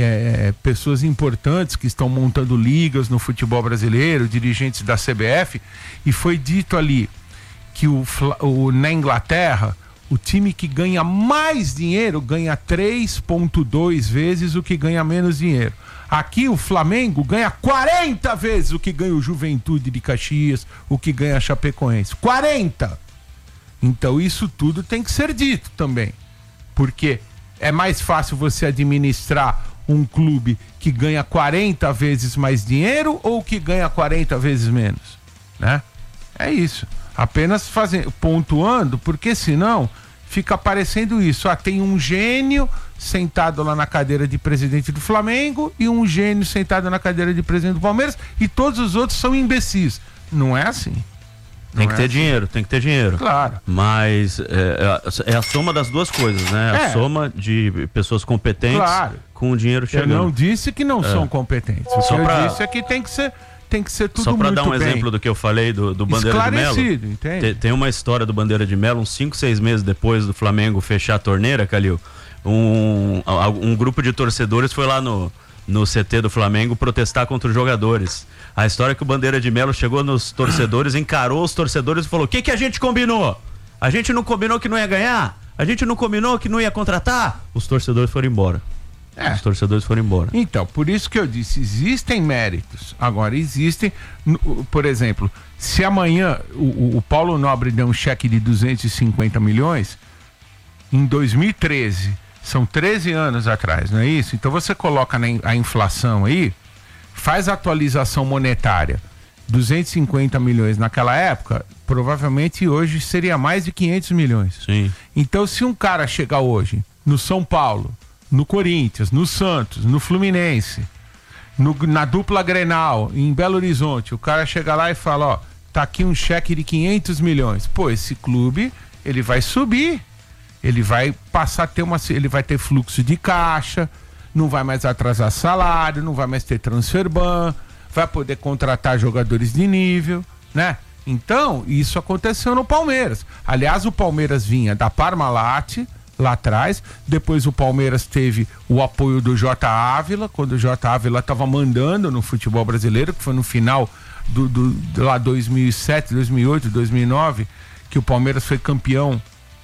É, pessoas importantes que estão montando ligas no futebol brasileiro, dirigentes da C B F, e foi dito ali que o, o, na Inglaterra o time que ganha mais dinheiro ganha três vírgula dois vezes o que ganha menos dinheiro. Aqui o Flamengo ganha quarenta vezes o que ganha o Juventude de Caxias, o que ganha a Chapecoense. quarenta! Então isso tudo tem que ser dito também, porque é mais fácil você administrar um clube que ganha quarenta vezes mais dinheiro ou que ganha quarenta vezes menos, né? É isso. Apenas fazendo, pontuando, porque senão fica parecendo isso. Ah, tem um gênio sentado lá na cadeira de presidente do Flamengo e um gênio sentado na cadeira de presidente do Palmeiras e todos os outros são imbecis. Não é assim. Tem Não que é ter assim. dinheiro, tem que ter dinheiro. Claro. Mas é, é a soma das duas coisas, né? É. A soma de pessoas competentes Claro. com o dinheiro chegando. Eu não disse que não É. são competentes. O Só que eu pra- disse é que tem que ser, tem que ser tudo Só para muito dar um bem exemplo do que eu falei do, do Bandeira de Melo. esclarecido, entende? Tem, tem uma história do Bandeira de Melo, uns cinco, seis meses depois do Flamengo fechar a torneira, Calil. Um, um grupo de torcedores foi lá no, no C T do Flamengo protestar contra os jogadores. A história é que o Bandeira de Melo chegou nos torcedores, encarou os torcedores e falou: o que, que a gente combinou? A gente não combinou que não ia ganhar? A gente não combinou que não ia contratar? Os torcedores foram embora. É. Os torcedores foram embora. Então, por isso que eu disse, existem méritos. Agora, existem, no- por exemplo, se amanhã o, o Paulo Nobre der um cheque de duzentos e cinquenta milhões, em dois mil e treze, são treze anos atrás, não é isso? Então você coloca na in- a inflação aí, faz a atualização monetária, duzentos e cinquenta milhões naquela época, provavelmente hoje seria mais de quinhentos milhões. Sim. Então, se um cara chegar hoje no São Paulo, no Corinthians, no Santos, no Fluminense, no- na dupla Grenal, em Belo Horizonte, o cara chega lá e fala, ó, tá aqui um cheque de quinhentos milhões. Pô, esse clube, ele vai subir, ele vai passar a ter uma, ele vai ter fluxo de caixa, não vai mais atrasar salário, não vai mais ter transfer ban, vai poder contratar jogadores de nível, né? Então, isso aconteceu no Palmeiras. Aliás, o Palmeiras vinha da Parmalat, lá atrás, depois o Palmeiras teve o apoio do J. Ávila, quando o J. Ávila estava mandando no futebol brasileiro, que foi no final do, do, do lá dois mil e sete, dois mil e oito, dois mil e nove, que o Palmeiras foi campeão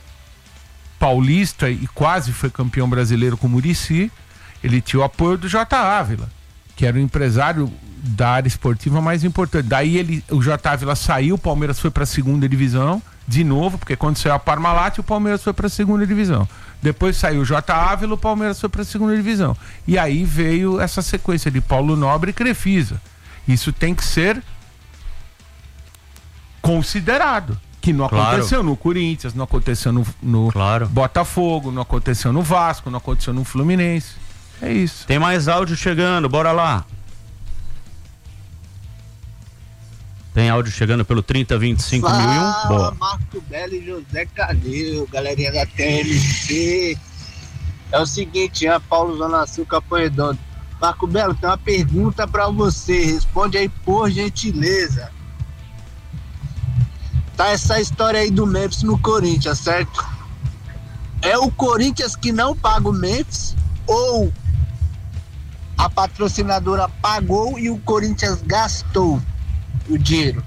paulista e quase foi campeão brasileiro com o Muricy. Ele tinha o apoio do J. Ávila, que era o empresário da área esportiva mais importante. Daí ele, o J. Ávila saiu, o Palmeiras foi para a segunda divisão, de novo, porque quando saiu a Parmalat, o Palmeiras foi para a segunda divisão. Depois saiu o J. Ávila, o Palmeiras foi para a segunda divisão. E aí veio essa sequência de Paulo Nobre e Crefisa. Isso tem que ser considerado. Que não Claro. aconteceu no Corinthians, não aconteceu no, no Claro. Botafogo, não aconteceu no Vasco, não aconteceu no Fluminense. É isso. Tem mais áudio chegando, bora lá. Tem áudio chegando pelo trinta, vinte e cinco mil e um. Boa. Marco Belo e José Calil, galerinha da T M C. É o seguinte, é Paulo Zona Sul, Capão Redondo. Marco Belo, tem uma pergunta pra você. Responde aí, por gentileza. Tá essa história aí do Memphis no Corinthians, certo? É o Corinthians que não paga o Memphis ou a patrocinadora pagou e o Corinthians gastou o dinheiro?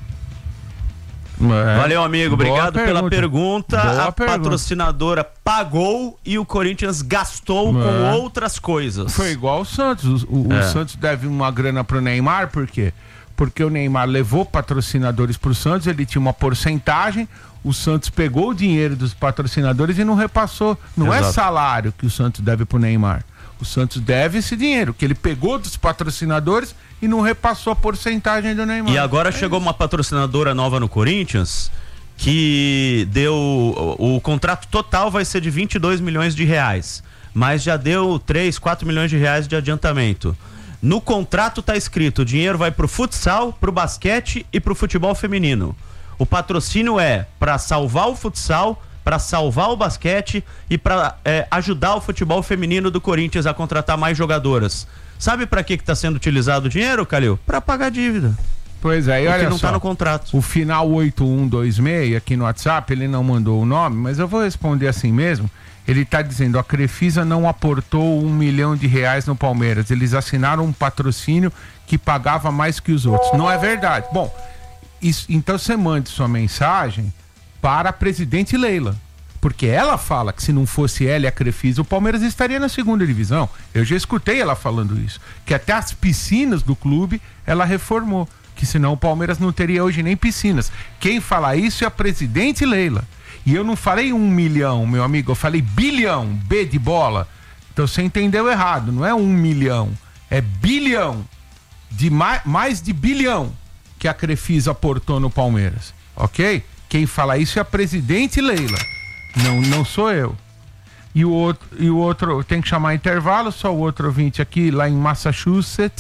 Valeu, amigo. Boa Obrigado pela pergunta. pergunta. Boa a pergunta. patrocinadora pagou e o Corinthians gastou com É. outras coisas. Foi igual o Santos. O, o É. Santos deve uma grana pro Neymar, por quê? Porque o Neymar levou patrocinadores pro Santos, ele tinha uma porcentagem, o Santos pegou o dinheiro dos patrocinadores e não repassou. Não é Exato. salário que o Santos deve pro Neymar. O Santos deve esse dinheiro, que ele pegou dos patrocinadores e não repassou a porcentagem do Neymar. E agora chegou uma patrocinadora nova no Corinthians que deu. O, o contrato total vai ser de vinte e dois milhões de reais, mas já deu três, quatro milhões de reais de adiantamento. No contrato tá escrito: o dinheiro vai pro futsal, pro basquete e pro futebol feminino. O patrocínio é para salvar o futsal, para salvar o basquete e para é, ajudar o futebol feminino do Corinthians a contratar mais jogadoras. Sabe para que que tá sendo utilizado o dinheiro, Calil? Para pagar dívida. Pois é, e Porque olha não só, tá no contrato. o final oito um dois seis aqui no WhatsApp, ele não mandou o nome, mas eu vou responder assim mesmo. Ele está dizendo, a Crefisa não aportou um milhão de reais no Palmeiras. Eles assinaram um patrocínio que pagava mais que os outros. Não é verdade. Bom, isso, então você mande sua mensagem para a presidente Leila. Porque ela fala que se não fosse ela e a Crefisa, o Palmeiras estaria na segunda divisão. Eu já escutei ela falando isso. Que até as piscinas do clube ela reformou. Que senão o Palmeiras não teria hoje nem piscinas. Quem fala isso é a presidente Leila. E eu não falei um milhão, meu amigo, eu falei bilhão, B de bola. Então você entendeu errado, não é um milhão, é bilhão, de mais, mais de bilhão que a Crefisa aportou no Palmeiras, ok? Quem fala isso é a presidente Leila, não, não sou eu. E o outro, e o outro tem que chamar intervalo, só o outro ouvinte aqui, lá em Massachusetts,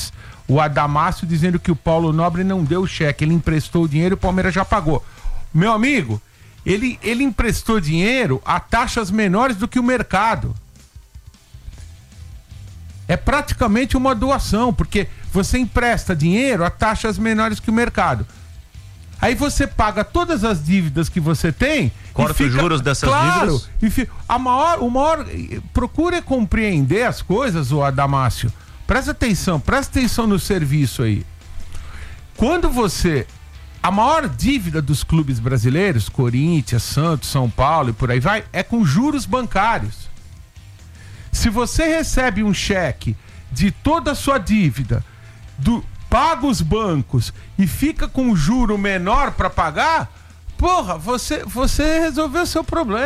o Adamácio dizendo que o Paulo Nobre não deu o cheque, ele emprestou o dinheiro e o Palmeiras já pagou. Meu amigo, ele, ele emprestou dinheiro a taxas menores do que o mercado. É praticamente uma doação, porque você empresta dinheiro a taxas menores que o mercado. Aí você paga todas as dívidas que você tem. Corta os juros dessas claro, dívidas. E fica, a maior, o maior, procure compreender as coisas, o Adamácio. Presta atenção, presta atenção no serviço aí. Quando você... A maior dívida dos clubes brasileiros, Corinthians, Santos, São Paulo e por aí vai, é com juros bancários. Se você recebe um cheque de toda a sua dívida, do, paga os bancos e fica com um juro menor para pagar, porra, você, você resolveu o seu problema.